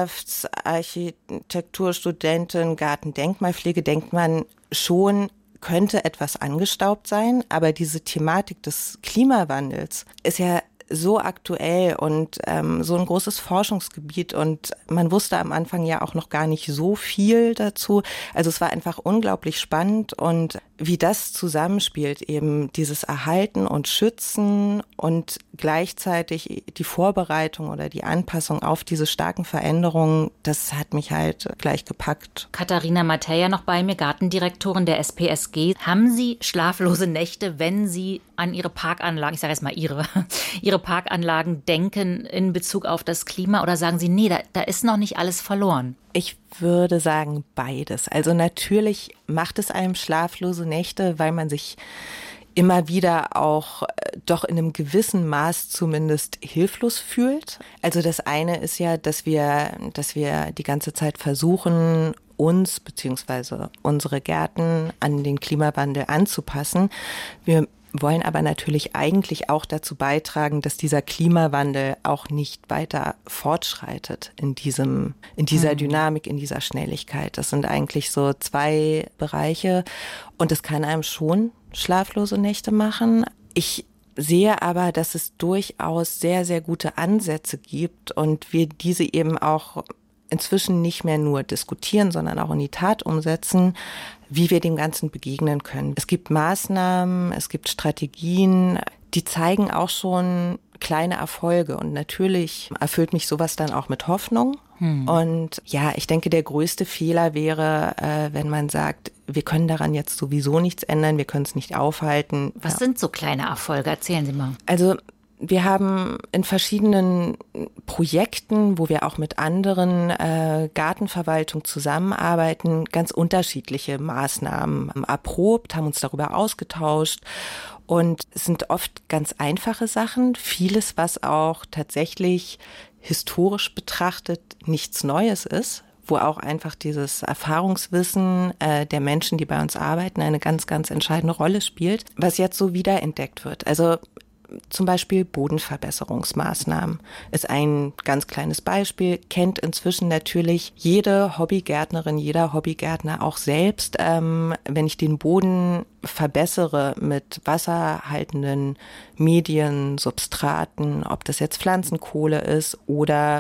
Landschaftsarchitekturstudentin, Gartendenkmalpflege denkt man schon, könnte etwas angestaubt sein, aber diese Thematik des Klimawandels ist ja so aktuell und ähm, so ein großes Forschungsgebiet und man wusste am Anfang ja auch noch gar nicht so viel dazu. Also es war einfach unglaublich spannend und wie das zusammenspielt, eben dieses Erhalten und Schützen und gleichzeitig die Vorbereitung oder die Anpassung auf diese starken Veränderungen, das hat mich halt gleich gepackt. Katharina Mateja noch bei mir, Gartendirektorin der S P S G. Haben Sie schlaflose Nächte, wenn Sie an Ihre Parkanlagen, ich sage jetzt mal Ihre, Ihre Parkanlagen denken in Bezug auf das Klima oder sagen Sie, nee, da, da ist noch nicht alles verloren? Ich würde sagen beides. Also natürlich macht es einem schlaflose Nächte, weil man sich immer wieder auch doch in einem gewissen Maß zumindest hilflos fühlt. Also das eine ist ja, dass wir, dass wir die ganze Zeit versuchen, uns bzw. unsere Gärten an den Klimawandel anzupassen. Wir wollen aber natürlich eigentlich auch dazu beitragen, dass dieser Klimawandel auch nicht weiter fortschreitet in diesem, in dieser Dynamik, in dieser Schnelligkeit. Das sind eigentlich so zwei Bereiche und das kann einem schon schlaflose Nächte machen. Ich sehe aber, dass es durchaus sehr, sehr gute Ansätze gibt und wir diese eben auch inzwischen nicht mehr nur diskutieren, sondern auch in die Tat umsetzen, wie wir dem Ganzen begegnen können. Es gibt Maßnahmen, es gibt Strategien, die zeigen auch schon kleine Erfolge und natürlich erfüllt mich sowas dann auch mit Hoffnung. Hm. Und ja, ich denke, der größte Fehler wäre, äh, wenn man sagt, wir können daran jetzt sowieso nichts ändern, wir können es nicht aufhalten. Was ja. sind so kleine Erfolge? Erzählen Sie mal. Also wir haben in verschiedenen Projekten, wo wir auch mit anderen äh, Gartenverwaltungen zusammenarbeiten, ganz unterschiedliche Maßnahmen erprobt, haben uns darüber ausgetauscht und es sind oft ganz einfache Sachen, vieles, was auch tatsächlich historisch betrachtet nichts Neues ist, wo auch einfach dieses Erfahrungswissen äh, der Menschen, die bei uns arbeiten, eine ganz, ganz entscheidende Rolle spielt, was jetzt so wiederentdeckt wird. Also zum Beispiel Bodenverbesserungsmaßnahmen ist ein ganz kleines Beispiel, kennt inzwischen natürlich jede Hobbygärtnerin, jeder Hobbygärtner auch selbst. Ähm, wenn ich den Boden verbessere mit wasserhaltenden Medien, Substraten, ob das jetzt Pflanzenkohle ist oder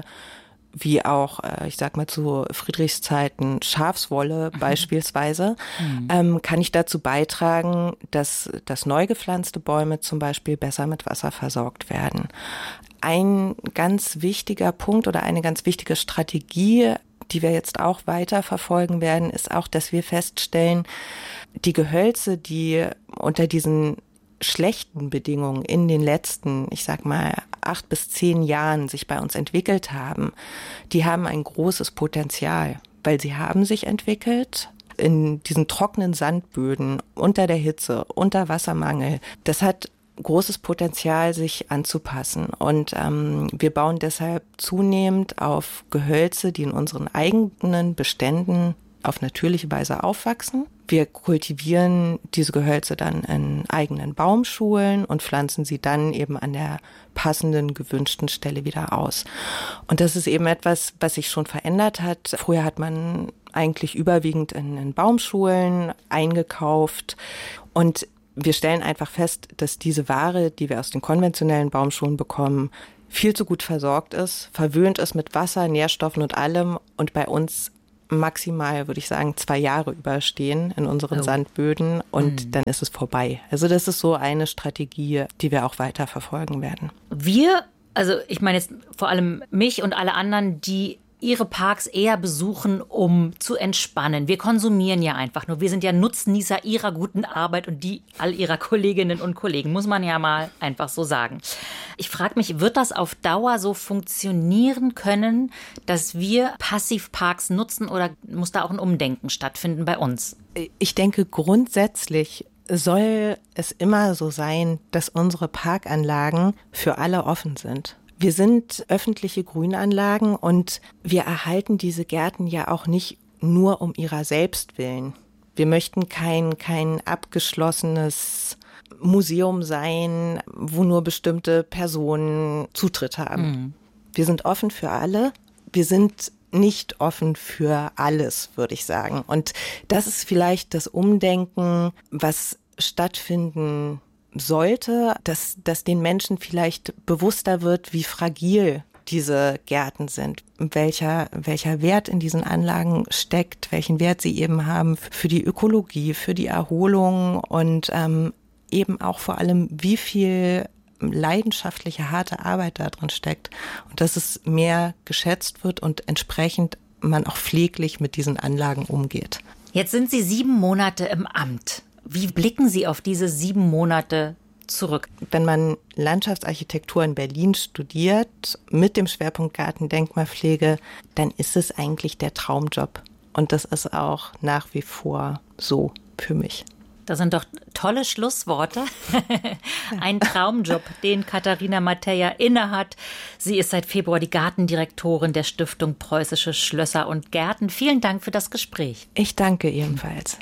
wie auch, ich sag mal zu Friedrichszeiten, Schafswolle mhm. beispielsweise, mhm. ähm, kann ich dazu beitragen, dass, dass neu gepflanzte Bäume zum Beispiel besser mit Wasser versorgt werden. Ein ganz wichtiger Punkt oder eine ganz wichtige Strategie, die wir jetzt auch weiter verfolgen werden, ist auch, dass wir feststellen, die Gehölze, die unter diesen schlechten Bedingungen in den letzten, ich sag mal, acht bis zehn Jahren sich bei uns entwickelt haben, die haben ein großes Potenzial, weil sie haben sich entwickelt in diesen trockenen Sandböden, unter der Hitze, unter Wassermangel. Das hat großes Potenzial, sich anzupassen. Und ähm, wir bauen deshalb zunehmend auf Gehölze, die in unseren eigenen Beständen auf natürliche Weise aufwachsen. Wir kultivieren diese Gehölze dann in eigenen Baumschulen und pflanzen sie dann eben an der passenden, gewünschten Stelle wieder aus. Und das ist eben etwas, was sich schon verändert hat. Früher hat man eigentlich überwiegend in, in Baumschulen eingekauft und wir stellen einfach fest, dass diese Ware, die wir aus den konventionellen Baumschulen bekommen, viel zu gut versorgt ist, verwöhnt ist mit Wasser, Nährstoffen und allem und bei uns maximal, würde ich sagen, zwei Jahre überstehen in unseren oh. Sandböden und mhm. dann ist es vorbei. Also das ist so eine Strategie, die wir auch weiter verfolgen werden. Wir, also ich meine jetzt vor allem mich und alle anderen, die ihre Parks eher besuchen, um zu entspannen. Wir konsumieren ja einfach nur. Wir sind ja Nutznießer ihrer guten Arbeit und die all ihrer Kolleginnen und Kollegen, muss man ja mal einfach so sagen. Ich frage mich, wird das auf Dauer so funktionieren können, dass wir Passivparks nutzen oder muss da auch ein Umdenken stattfinden bei uns? Ich denke, grundsätzlich soll es immer so sein, dass unsere Parkanlagen für alle offen sind. Wir sind öffentliche Grünanlagen und wir erhalten diese Gärten ja auch nicht nur um ihrer selbst willen. Wir möchten kein, kein abgeschlossenes Museum sein, wo nur bestimmte Personen Zutritt haben. Mhm. Wir sind offen für alle. Wir sind nicht offen für alles, würde ich sagen. Und das ist vielleicht das Umdenken, was stattfinden sollte, dass, dass den Menschen vielleicht bewusster wird, wie fragil diese Gärten sind, welcher, welcher Wert in diesen Anlagen steckt, welchen Wert sie eben haben für die Ökologie, für die Erholung und ähm, eben auch vor allem, wie viel leidenschaftliche, harte Arbeit da drin steckt und dass es mehr geschätzt wird und entsprechend man auch pfleglich mit diesen Anlagen umgeht. Jetzt sind Sie sieben Monate im Amt. Wie blicken Sie auf diese sieben Monate zurück? Wenn man Landschaftsarchitektur in Berlin studiert, mit dem Schwerpunkt Gartendenkmalpflege, dann ist es eigentlich der Traumjob. Und das ist auch nach wie vor so für mich. Das sind doch tolle Schlussworte. Ein Traumjob, den Katharina Mateja innehat. Sie ist seit Februar die Gartendirektorin der Stiftung Preußische Schlösser und Gärten. Vielen Dank für das Gespräch. Ich danke ebenfalls.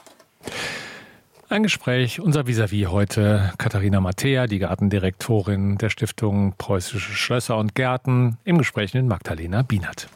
Ein Gespräch, unser Vis-à-vis heute, Katharina Mateja, die Gartendirektorin der Stiftung Preußische Schlösser und Gärten, im Gespräch mit Magdalena Bienert.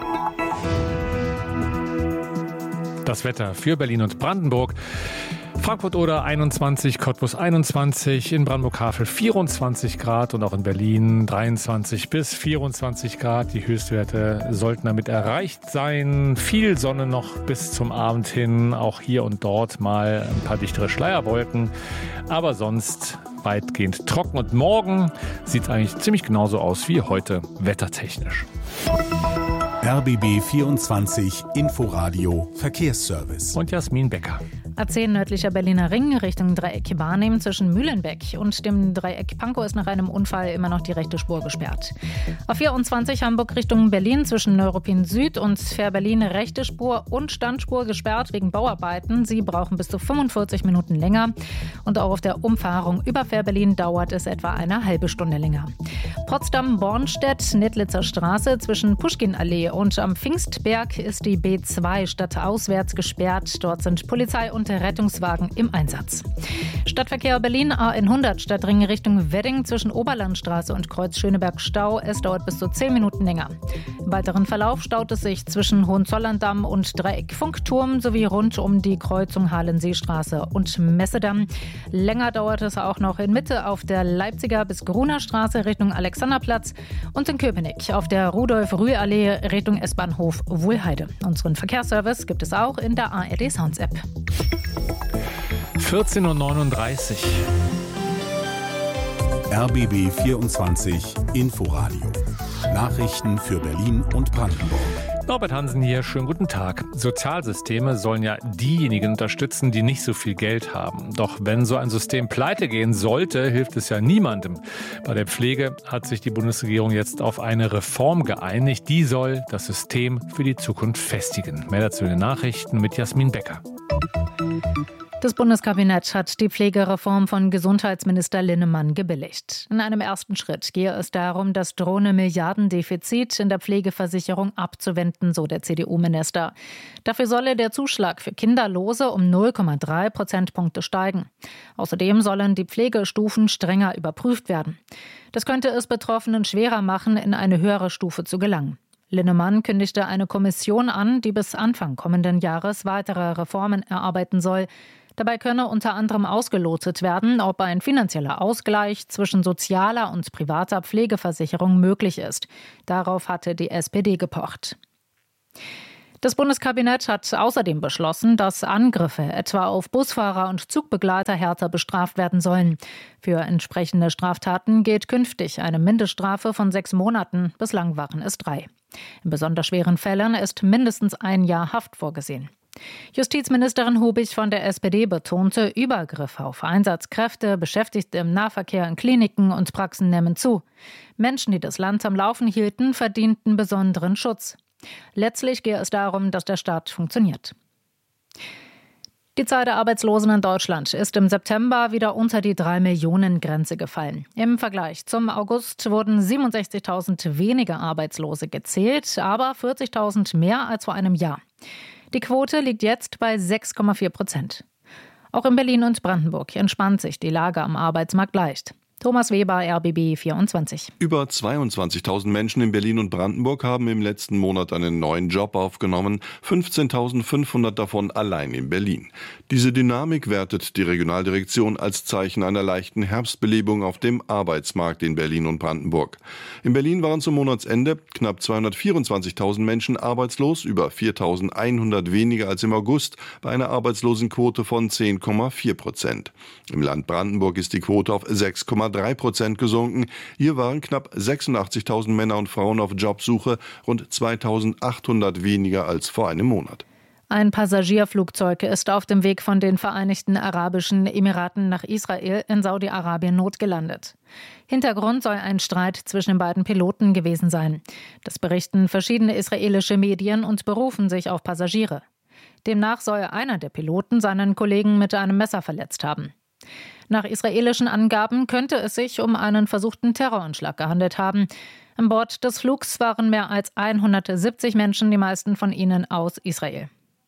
Das Wetter für Berlin und Brandenburg. Frankfurt-Oder einundzwanzig, Cottbus einundzwanzig, in Brandenburg-Havel vierundzwanzig Grad und auch in Berlin dreiundzwanzig bis vierundzwanzig Grad. Die Höchstwerte sollten damit erreicht sein. Viel Sonne noch bis zum Abend hin. Auch hier und dort mal ein paar dichtere Schleierwolken. Aber sonst weitgehend trocken. Und morgen sieht es eigentlich ziemlich genauso aus wie heute, wettertechnisch. R B B vierundzwanzig Inforadio Verkehrsservice. Und Jasmin Becker. A zehn nördlicher Berliner Ring Richtung Dreieck wahrnehmen. Zwischen Mühlenbeck und dem Dreieck Pankow ist nach einem Unfall immer noch die rechte Spur gesperrt. A vierundzwanzig Hamburg Richtung Berlin zwischen Neuruppin Süd und Fähr-Berlin rechte Spur und Standspur gesperrt wegen Bauarbeiten. Sie brauchen bis zu fünfundvierzig Minuten länger. Und auch auf der Umfahrung über Fähr-Berlin dauert es etwa eine halbe Stunde länger. Potsdam-Bornstedt, Nettlitzer Straße zwischen Puschkinallee und am Pfingstberg ist die B zwei stadtauswärts gesperrt. Dort sind Polizei und Rettungswagen im Einsatz. Stadtverkehr Berlin A hundert Stadtring Richtung Wedding zwischen Oberlandstraße und Kreuz Schöneberg Stau. Es dauert bis zu zehn Minuten länger. Im weiteren Verlauf staut es sich zwischen Hohenzollerndamm und Dreieck Funkturm sowie rund um die Kreuzung Halenseestraße und Messedamm. Länger dauert es auch noch in Mitte auf der Leipziger bis Gruner Straße Richtung Alexanderplatz und in Köpenick auf der Rudolf-Rühr-Allee Richtung S-Bahnhof Wuhlheide. Unseren Verkehrsservice gibt es auch in der A R D Sounds App. vierzehn Uhr neununddreißig. R B B vierundzwanzig Inforadio. Nachrichten für Berlin und Brandenburg. Norbert Hansen hier, schönen guten Tag. Sozialsysteme sollen ja diejenigen unterstützen, die nicht so viel Geld haben. Doch wenn so ein System pleite gehen sollte, hilft es ja niemandem. Bei der Pflege hat sich die Bundesregierung jetzt auf eine Reform geeinigt. Die soll das System für die Zukunft festigen. Mehr dazu in den Nachrichten mit Jasmin Becker. Das Bundeskabinett hat die Pflegereform von Gesundheitsminister Linnemann gebilligt. In einem ersten Schritt gehe es darum, das drohende Milliardendefizit in der Pflegeversicherung abzuwenden, so der C D U-Minister. Dafür solle der Zuschlag für Kinderlose um null Komma drei Prozentpunkte steigen. Außerdem sollen die Pflegestufen strenger überprüft werden. Das könnte es Betroffenen schwerer machen, in eine höhere Stufe zu gelangen. Linnemann kündigte eine Kommission an, die bis Anfang kommenden Jahres weitere Reformen erarbeiten soll. Dabei könne unter anderem ausgelotet werden, ob ein finanzieller Ausgleich zwischen sozialer und privater Pflegeversicherung möglich ist. Darauf hatte die S P D gepocht. Das Bundeskabinett hat außerdem beschlossen, dass Angriffe etwa auf Busfahrer und Zugbegleiter härter bestraft werden sollen. Für entsprechende Straftaten gilt künftig eine Mindeststrafe von sechs Monaten. Bislang waren es drei. In besonders schweren Fällen ist mindestens ein Jahr Haft vorgesehen. Justizministerin Hubig von der S P D betonte, Übergriffe auf Einsatzkräfte, Beschäftigte im Nahverkehr in Kliniken und Praxen nehmen zu. Menschen, die das Land am Laufen hielten, verdienten besonderen Schutz. Letztlich gehe es darum, dass der Staat funktioniert. Die Zahl der Arbeitslosen in Deutschland ist im September wieder unter die drei Millionen Grenze gefallen. Im Vergleich zum August wurden siebenundsechzigtausend weniger Arbeitslose gezählt, aber vierzigtausend mehr als vor einem Jahr. Die Quote liegt jetzt bei sechs Komma vier Prozent. Auch in Berlin und Brandenburg entspannt sich die Lage am Arbeitsmarkt leicht. Thomas Weber, R B B vierundzwanzig. Über zweiundzwanzigtausend Menschen in Berlin und Brandenburg haben im letzten Monat einen neuen Job aufgenommen, fünfzehntausendfünfhundert davon allein in Berlin. Diese Dynamik wertet die Regionaldirektion als Zeichen einer leichten Herbstbelebung auf dem Arbeitsmarkt in Berlin und Brandenburg. In Berlin waren zum Monatsende knapp zweihundertvierundzwanzigtausend Menschen arbeitslos, über viertausendeinhundert weniger als im August, bei einer Arbeitslosenquote von zehn Komma vier Prozent. Im Land Brandenburg ist die Quote auf sechs Komma drei Prozent gesunken. Hier waren knapp sechsundachtzigtausend Männer und Frauen auf Jobsuche, rund zweitausendachthundert weniger als vor einem Monat. Ein Passagierflugzeug ist auf dem Weg von den Vereinigten Arabischen Emiraten nach Israel in Saudi-Arabien notgelandet. Hintergrund soll ein Streit zwischen den beiden Piloten gewesen sein. Das berichten verschiedene israelische Medien und berufen sich auf Passagiere. Demnach soll einer der Piloten seinen Kollegen mit einem Messer verletzt haben. Nach israelischen Angaben könnte es sich um einen versuchten Terroranschlag gehandelt haben. An Bord des Flugs waren mehr als hundertsiebzig Menschen, die meisten von ihnen aus Israel.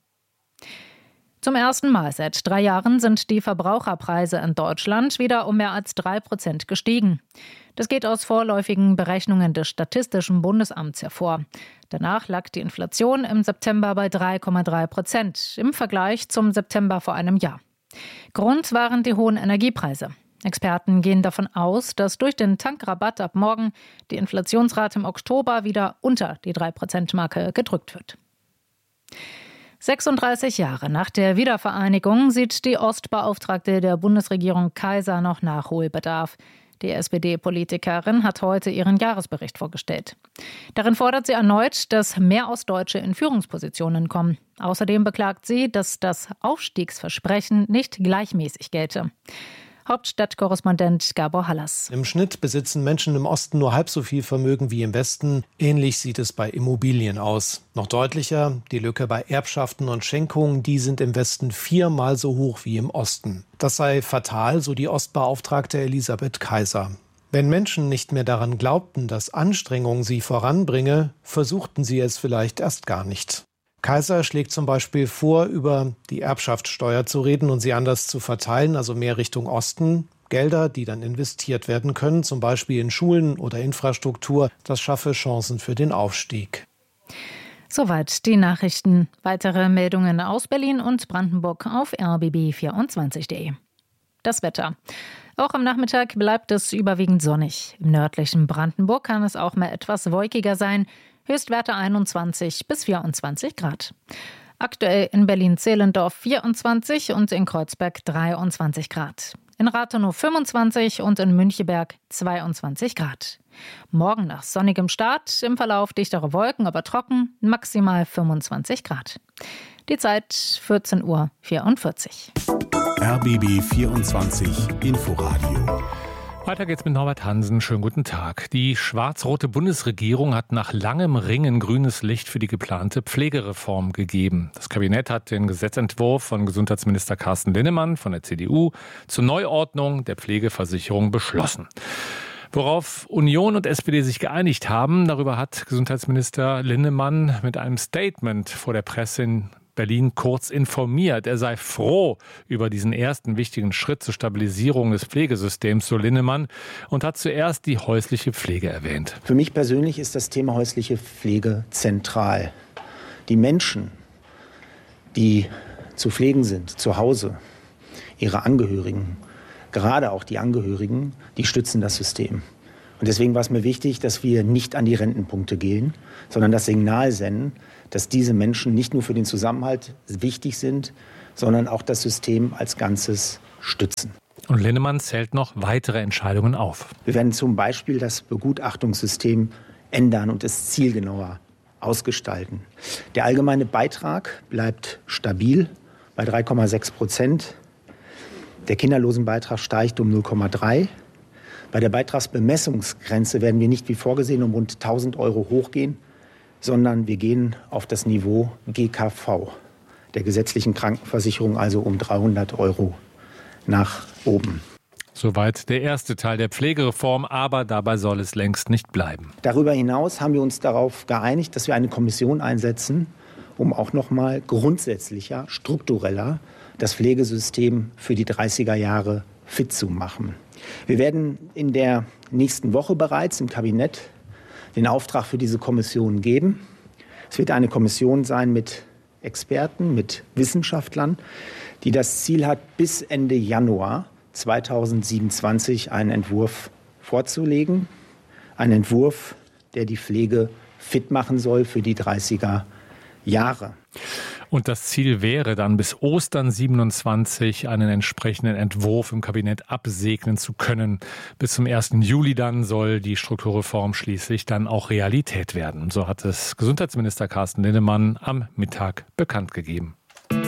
Zum ersten Mal seit drei Jahren sind die Verbraucherpreise in Deutschland wieder um mehr als drei Prozent gestiegen. Das geht aus vorläufigen Berechnungen des Statistischen Bundesamts hervor. Danach lag die Inflation im September bei drei Komma drei Prozent im Vergleich zum September vor einem Jahr. Grund waren die hohen Energiepreise. Experten gehen davon aus, dass durch den Tankrabatt ab morgen die Inflationsrate im Oktober wieder unter die drei Prozent Marke gedrückt wird. sechsunddreißig Jahre nach der Wiedervereinigung sieht die Ostbeauftragte der Bundesregierung Kaiser noch Nachholbedarf. Die S P D-Politikerin hat heute ihren Jahresbericht vorgestellt. Darin fordert sie erneut, dass mehr Ostdeutsche in Führungspositionen kommen. Außerdem beklagt sie, dass das Aufstiegsversprechen nicht gleichmäßig gelte. Hauptstadtkorrespondent Gabor Hallas. Im Schnitt besitzen Menschen im Osten nur halb so viel Vermögen wie im Westen. Ähnlich sieht es bei Immobilien aus. Noch deutlicher, die Lücke bei Erbschaften und Schenkungen, die sind im Westen viermal so hoch wie im Osten. Das sei fatal, so die Ostbeauftragte Elisabeth Kaiser. Wenn Menschen nicht mehr daran glaubten, dass Anstrengung sie voranbringe, versuchten sie es vielleicht erst gar nicht. Kaiser schlägt zum Beispiel vor, über die Erbschaftssteuer zu reden und sie anders zu verteilen, also mehr Richtung Osten. Gelder, die dann investiert werden können, zum Beispiel in Schulen oder Infrastruktur. Das schaffe Chancen für den Aufstieg. Soweit die Nachrichten. Weitere Meldungen aus Berlin und Brandenburg auf r b b vierundzwanzig punkt d e. Das Wetter. Auch am Nachmittag bleibt es überwiegend sonnig. Im nördlichen Brandenburg kann es auch mal etwas wolkiger sein. Höchstwerte einundzwanzig bis vierundzwanzig Grad. Aktuell in Berlin-Zehlendorf vierundzwanzig und in Kreuzberg dreiundzwanzig Grad. In Rathenow fünfundzwanzig und in Müncheberg zweiundzwanzig Grad. Morgen nach sonnigem Start, im Verlauf dichtere Wolken, aber trocken, maximal fünfundzwanzig Grad. Die Zeit vierzehn Uhr vierundvierzig. R B B vierundzwanzig Inforadio. Weiter geht's mit Norbert Hansen. Schönen guten Tag. Die schwarz-rote Bundesregierung hat nach langem Ringen grünes Licht für die geplante Pflegereform gegeben. Das Kabinett hat den Gesetzentwurf von Gesundheitsminister Carsten Linnemann von der C D U zur Neuordnung der Pflegeversicherung beschlossen. Worauf Union und S P D sich geeinigt haben, darüber hat Gesundheitsminister Linnemann mit einem Statement vor der Presse in Berlin kurz informiert. Er sei froh über diesen ersten wichtigen Schritt zur Stabilisierung des Pflegesystems, so Linnemann, und hat zuerst die häusliche Pflege erwähnt. Für mich persönlich ist das Thema häusliche Pflege zentral. Die Menschen, die zu pflegen sind, zu Hause, ihre Angehörigen, gerade auch die Angehörigen, die stützen das System. Und deswegen war es mir wichtig, dass wir nicht an die Rentenpunkte gehen, sondern das Signal senden, dass diese Menschen nicht nur für den Zusammenhalt wichtig sind, sondern auch das System als Ganzes stützen. Und Linnemann zählt noch weitere Entscheidungen auf. Wir werden zum Beispiel das Begutachtungssystem ändern und es zielgenauer ausgestalten. Der allgemeine Beitrag bleibt stabil bei drei Komma sechs Prozent. Der Kinderlosenbeitrag steigt um null Komma drei. Bei der Beitragsbemessungsgrenze werden wir nicht wie vorgesehen um rund tausend Euro hochgehen, sondern wir gehen auf das Niveau G K V, der gesetzlichen Krankenversicherung, also um dreihundert Euro nach oben. Soweit der erste Teil der Pflegereform, aber dabei soll es längst nicht bleiben. Darüber hinaus haben wir uns darauf geeinigt, dass wir eine Kommission einsetzen, um auch noch mal grundsätzlicher, struktureller das Pflegesystem für die dreißiger Jahre fit zu machen. Wir werden in der nächsten Woche bereits im Kabinett den Auftrag für diese Kommission geben. Es wird eine Kommission sein mit Experten, mit Wissenschaftlern, die das Ziel hat, bis Ende Januar zweitausendsiebenundzwanzig einen Entwurf vorzulegen. Ein Entwurf, der die Pflege fit machen soll für die dreißiger Jahre. Und das Ziel wäre dann, bis Ostern siebenundzwanzig einen entsprechenden Entwurf im Kabinett absegnen zu können. Bis zum ersten Juli dann soll die Strukturreform schließlich dann auch Realität werden. So hat es Gesundheitsminister Carsten Linnemann am Mittag bekannt gegeben.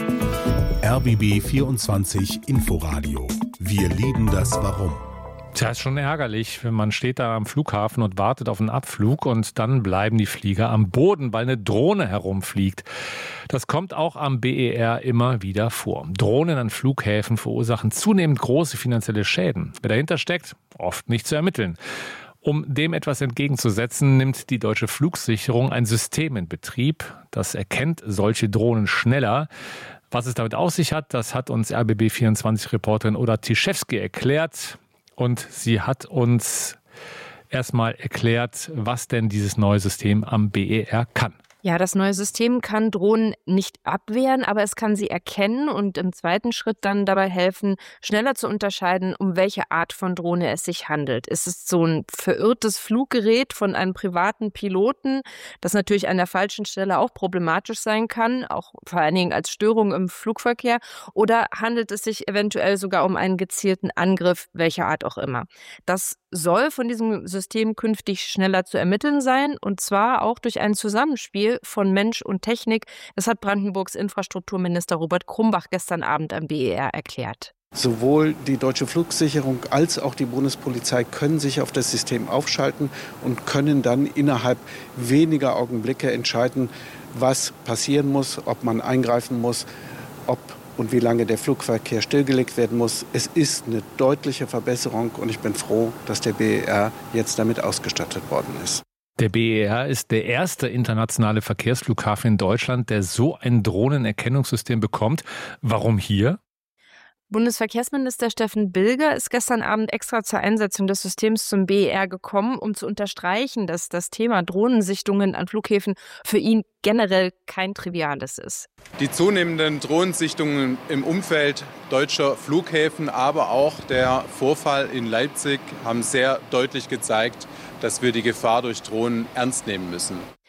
R B B vierundzwanzig Inforadio. Wir lieben das Warum. Tja, ist schon ärgerlich, wenn man steht da am Flughafen und wartet auf einen Abflug und dann bleiben die Flieger am Boden, weil eine Drohne herumfliegt. Das kommt auch am B E R immer wieder vor. Drohnen an Flughäfen verursachen zunehmend große finanzielle Schäden. Wer dahinter steckt, oft nicht zu ermitteln. Um dem etwas entgegenzusetzen, nimmt die Deutsche Flugsicherung ein System in Betrieb. Das erkennt solche Drohnen schneller. Was es damit auf sich hat, das hat uns R B B vierundzwanzig-Reporterin Oda Tiszewski erklärt. Und sie hat uns erstmal erklärt, was denn dieses neue System am B E R kann. Ja, das neue System kann Drohnen nicht abwehren, aber es kann sie erkennen und im zweiten Schritt dann dabei helfen, schneller zu unterscheiden, um welche Art von Drohne es sich handelt. Ist es so ein verirrtes Fluggerät von einem privaten Piloten, das natürlich an der falschen Stelle auch problematisch sein kann, auch vor allen Dingen als Störung im Flugverkehr, oder handelt es sich eventuell sogar um einen gezielten Angriff, welcher Art auch immer? Das soll von diesem System künftig schneller zu ermitteln sein, und zwar auch durch ein Zusammenspiel von Mensch und Technik. Das hat Brandenburgs Infrastrukturminister Robert Krumbach gestern Abend am B E R erklärt. Sowohl die Deutsche Flugsicherung als auch die Bundespolizei können sich auf das System aufschalten und können dann innerhalb weniger Augenblicke entscheiden, was passieren muss, ob man eingreifen muss, ob und wie lange der Flugverkehr stillgelegt werden muss. Es ist eine deutliche Verbesserung und ich bin froh, dass der B E R jetzt damit ausgestattet worden ist. Der B E R ist der erste internationale Verkehrsflughafen in Deutschland, der so ein Drohnenerkennungssystem bekommt. Warum hier? Bundesverkehrsminister Steffen Bilger ist gestern Abend extra zur Einsetzung des Systems zum B E R gekommen, um zu unterstreichen, dass das Thema Drohnensichtungen an Flughäfen für ihn generell kein triviales ist. Die zunehmenden Drohnensichtungen im Umfeld deutscher Flughäfen, aber auch der Vorfall in Leipzig haben sehr deutlich gezeigt, dass wir die Gefahr durch Drohnen ernst nehmen müssen.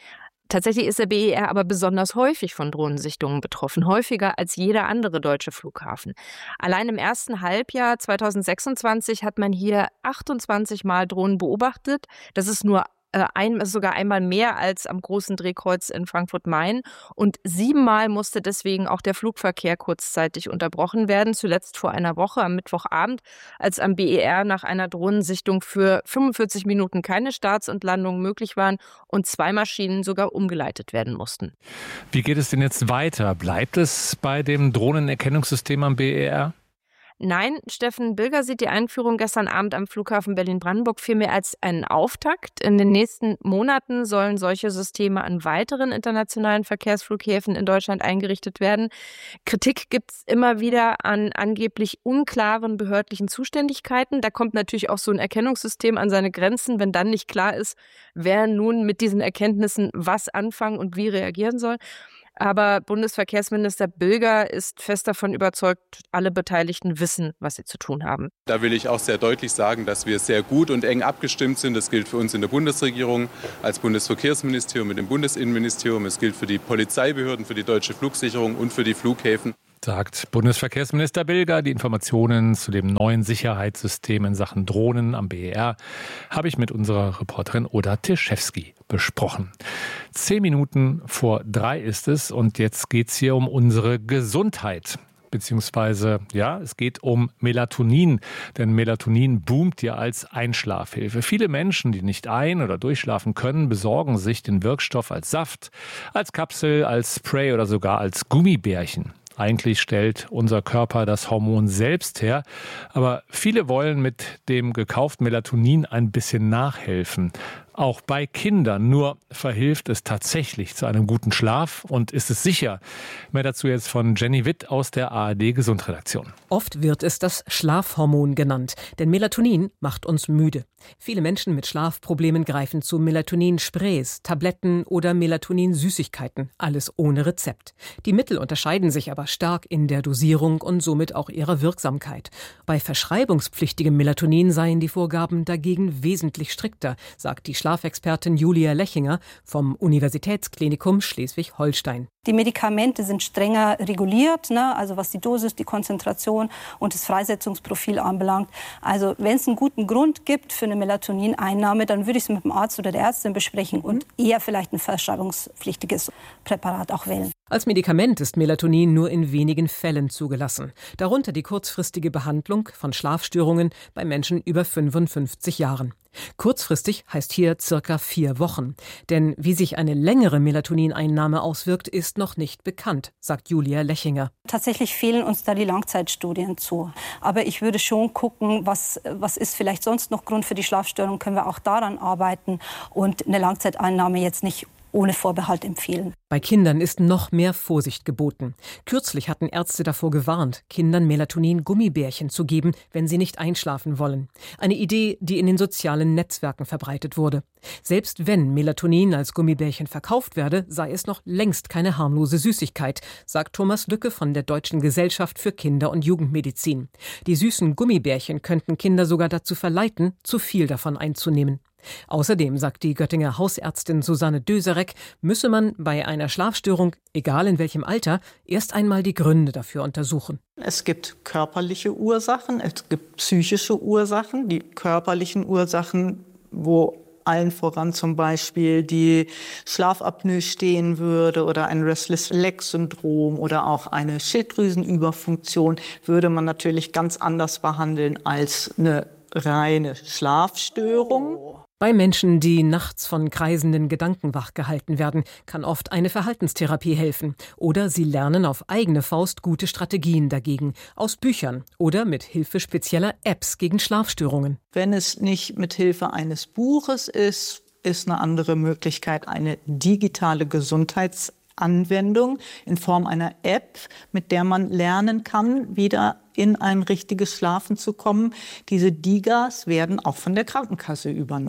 Tatsächlich ist der B E R aber besonders häufig von Drohnensichtungen betroffen, häufiger als jeder andere deutsche Flughafen. Allein im ersten Halbjahr zweitausendsechsundzwanzig hat man hier achtundzwanzig Mal Drohnen beobachtet. Das ist nur äh, ein, sogar einmal mehr als am großen Drehkreuz in Frankfurt-Main. Und siebenmal musste deswegen auch der Flugverkehr kurzzeitig unterbrochen werden. Zuletzt vor einer Woche am Mittwochabend, als am B E R nach einer Drohnensichtung für fünfundvierzig Minuten keine Starts und Landungen möglich waren und zwei Maschinen sogar umgeleitet werden mussten. Wie geht es denn jetzt weiter? Bleibt es bei dem Drohnenerkennungssystem am B E R? Nein, Steffen Bilger sieht die Einführung gestern Abend am Flughafen Berlin-Brandenburg vielmehr als einen Auftakt. In den nächsten Monaten sollen solche Systeme an weiteren internationalen Verkehrsflughäfen in Deutschland eingerichtet werden. Kritik gibt es immer wieder an angeblich unklaren behördlichen Zuständigkeiten. Da kommt natürlich auch so ein Erkennungssystem an seine Grenzen, wenn dann nicht klar ist, wer nun mit diesen Erkenntnissen was anfangen und wie reagieren soll. Aber Bundesverkehrsminister Bilger ist fest davon überzeugt, alle Beteiligten wissen, was sie zu tun haben. Da will ich auch sehr deutlich sagen, dass wir sehr gut und eng abgestimmt sind. Das gilt für uns in der Bundesregierung als Bundesverkehrsministerium mit dem Bundesinnenministerium. Es gilt für die Polizeibehörden, für die deutsche Flugsicherung und für die Flughäfen. Sagt Bundesverkehrsminister Bilger. Die Informationen zu dem neuen Sicherheitssystem in Sachen Drohnen am B E R habe ich mit unserer Reporterin Oda Tischewski besprochen. Zehn Minuten vor drei ist es und jetzt geht es hier um unsere Gesundheit. Beziehungsweise, ja, es geht um Melatonin, denn Melatonin boomt ja als Einschlafhilfe. Viele Menschen, die nicht ein- oder durchschlafen können, besorgen sich den Wirkstoff als Saft, als Kapsel, als Spray oder sogar als Gummibärchen. Eigentlich stellt unser Körper das Hormon selbst her, aber viele wollen mit dem gekauften Melatonin ein bisschen nachhelfen. Auch bei Kindern. Nur verhilft es tatsächlich zu einem guten Schlaf und ist es sicher? Mehr dazu jetzt von Jenny Witt aus der A R D-Gesundredaktion. Oft wird es das Schlafhormon genannt, denn Melatonin macht uns müde. Viele Menschen mit Schlafproblemen greifen zu Melatonin-Sprays, Tabletten oder Melatonin-Süßigkeiten, alles ohne Rezept. Die Mittel unterscheiden sich aber stark in der Dosierung und somit auch ihrer Wirksamkeit. Bei verschreibungspflichtigem Melatonin seien die Vorgaben dagegen wesentlich strikter, sagt die Schlafexpertin Julia Lechinger vom Universitätsklinikum Schleswig-Holstein. Die Medikamente sind strenger reguliert, ne? Also was die Dosis, die Konzentration und das Freisetzungsprofil anbelangt. Also wenn es einen guten Grund gibt für eine Melatonineinnahme, dann würde ich es mit dem Arzt oder der Ärztin besprechen und eher vielleicht ein verschreibungspflichtiges Präparat auch wählen. Als Medikament ist Melatonin nur in wenigen Fällen zugelassen. Darunter die kurzfristige Behandlung von Schlafstörungen bei Menschen über fünfundfünfzig Jahren. Kurzfristig heißt hier circa vier Wochen. Denn wie sich eine längere Melatonineinnahme auswirkt, ist noch nicht bekannt, sagt Julia Lechinger. Tatsächlich fehlen uns da die Langzeitstudien zu. Aber ich würde schon gucken, was, was ist vielleicht sonst noch Grund für die Schlafstörung, können wir auch daran arbeiten und eine Langzeiteinnahme jetzt nicht ohne Vorbehalt empfehlen. Bei Kindern ist noch mehr Vorsicht geboten. Kürzlich hatten Ärzte davor gewarnt, Kindern Melatonin-Gummibärchen zu geben, wenn sie nicht einschlafen wollen. Eine Idee, die in den sozialen Netzwerken verbreitet wurde. Selbst wenn Melatonin als Gummibärchen verkauft werde, sei es noch längst keine harmlose Süßigkeit, sagt Thomas Lücke von der Deutschen Gesellschaft für Kinder- und Jugendmedizin. Die süßen Gummibärchen könnten Kinder sogar dazu verleiten, zu viel davon einzunehmen. Außerdem, sagt die Göttinger Hausärztin Susanne Döserek, müsse man bei einer Schlafstörung, egal in welchem Alter, erst einmal die Gründe dafür untersuchen. Es gibt körperliche Ursachen, es gibt psychische Ursachen. Die körperlichen Ursachen, wo allen voran zum Beispiel die Schlafapnoe stehen würde oder ein Restless-Leg-Syndrom oder auch eine Schilddrüsenüberfunktion, würde man natürlich ganz anders behandeln als eine reine Schlafstörung. Bei Menschen, die nachts von kreisenden Gedanken wachgehalten werden, kann oft eine Verhaltenstherapie helfen. Oder sie lernen auf eigene Faust gute Strategien dagegen, aus Büchern oder mit Hilfe spezieller Apps gegen Schlafstörungen. Wenn es nicht mit Hilfe eines Buches ist, ist eine andere Möglichkeit eine digitale Gesundheits- Anwendung in Form einer App, mit der man lernen kann, wieder in ein richtiges Schlafen zu kommen. Diese D I G As werden auch von der Krankenkasse übernommen.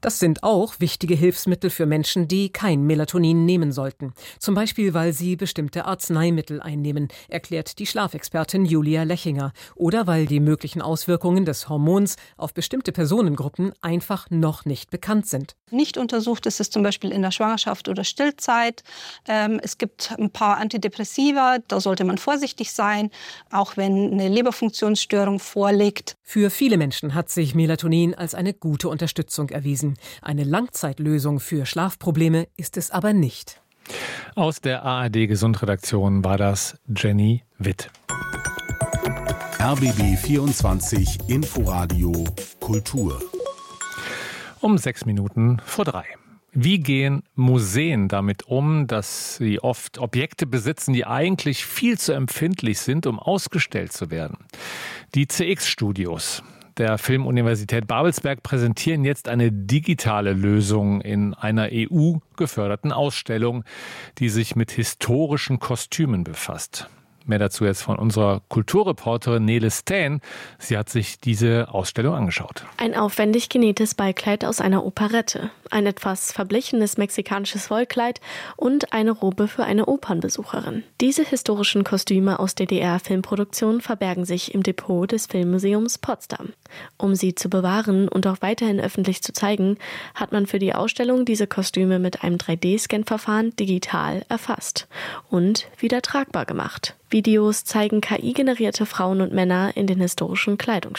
Das sind auch wichtige Hilfsmittel für Menschen, die kein Melatonin nehmen sollten. Zum Beispiel, weil sie bestimmte Arzneimittel einnehmen, erklärt die Schlafexpertin Julia Lechinger. Oder weil die möglichen Auswirkungen des Hormons auf bestimmte Personengruppen einfach noch nicht bekannt sind. Nicht untersucht ist es zum Beispiel in der Schwangerschaft oder Stillzeit. Ähm, es gibt ein paar Antidepressiva, da sollte man vorsichtig sein, auch wenn eine Leberfunktionsstörung vorliegt. Für viele Menschen hat sich Melatonin als eine gute Unterstützung erwiesen. Eine Langzeitlösung für Schlafprobleme ist es aber nicht. Aus der A R D-Gesundredaktion war das Jenny Witt. R B B vierundzwanzig Inforadio Kultur. Um sechs Minuten vor drei. Wie gehen Museen damit um, dass sie oft Objekte besitzen, die eigentlich viel zu empfindlich sind, um ausgestellt zu werden? Die C X-Studios der Filmuniversität Babelsberg präsentieren jetzt eine digitale Lösung in einer E U-geförderten Ausstellung, die sich mit historischen Kostümen befasst. Mehr dazu jetzt von unserer Kulturreporterin Nele Stan. Sie hat sich diese Ausstellung angeschaut. Ein aufwendig genähtes Ballkleid aus einer Operette, ein etwas verblichenes mexikanisches Wollkleid und eine Robe für eine Opernbesucherin. Diese historischen Kostüme aus D D R-Filmproduktionen verbergen sich im Depot des Filmmuseums Potsdam. Um sie zu bewahren und auch weiterhin öffentlich zu zeigen, hat man für die Ausstellung diese Kostüme mit einem drei D Scan Verfahren digital erfasst und wieder tragbar gemacht. Videos zeigen K I-generierte Frauen und Männer in den historischen Kleidungsstücken.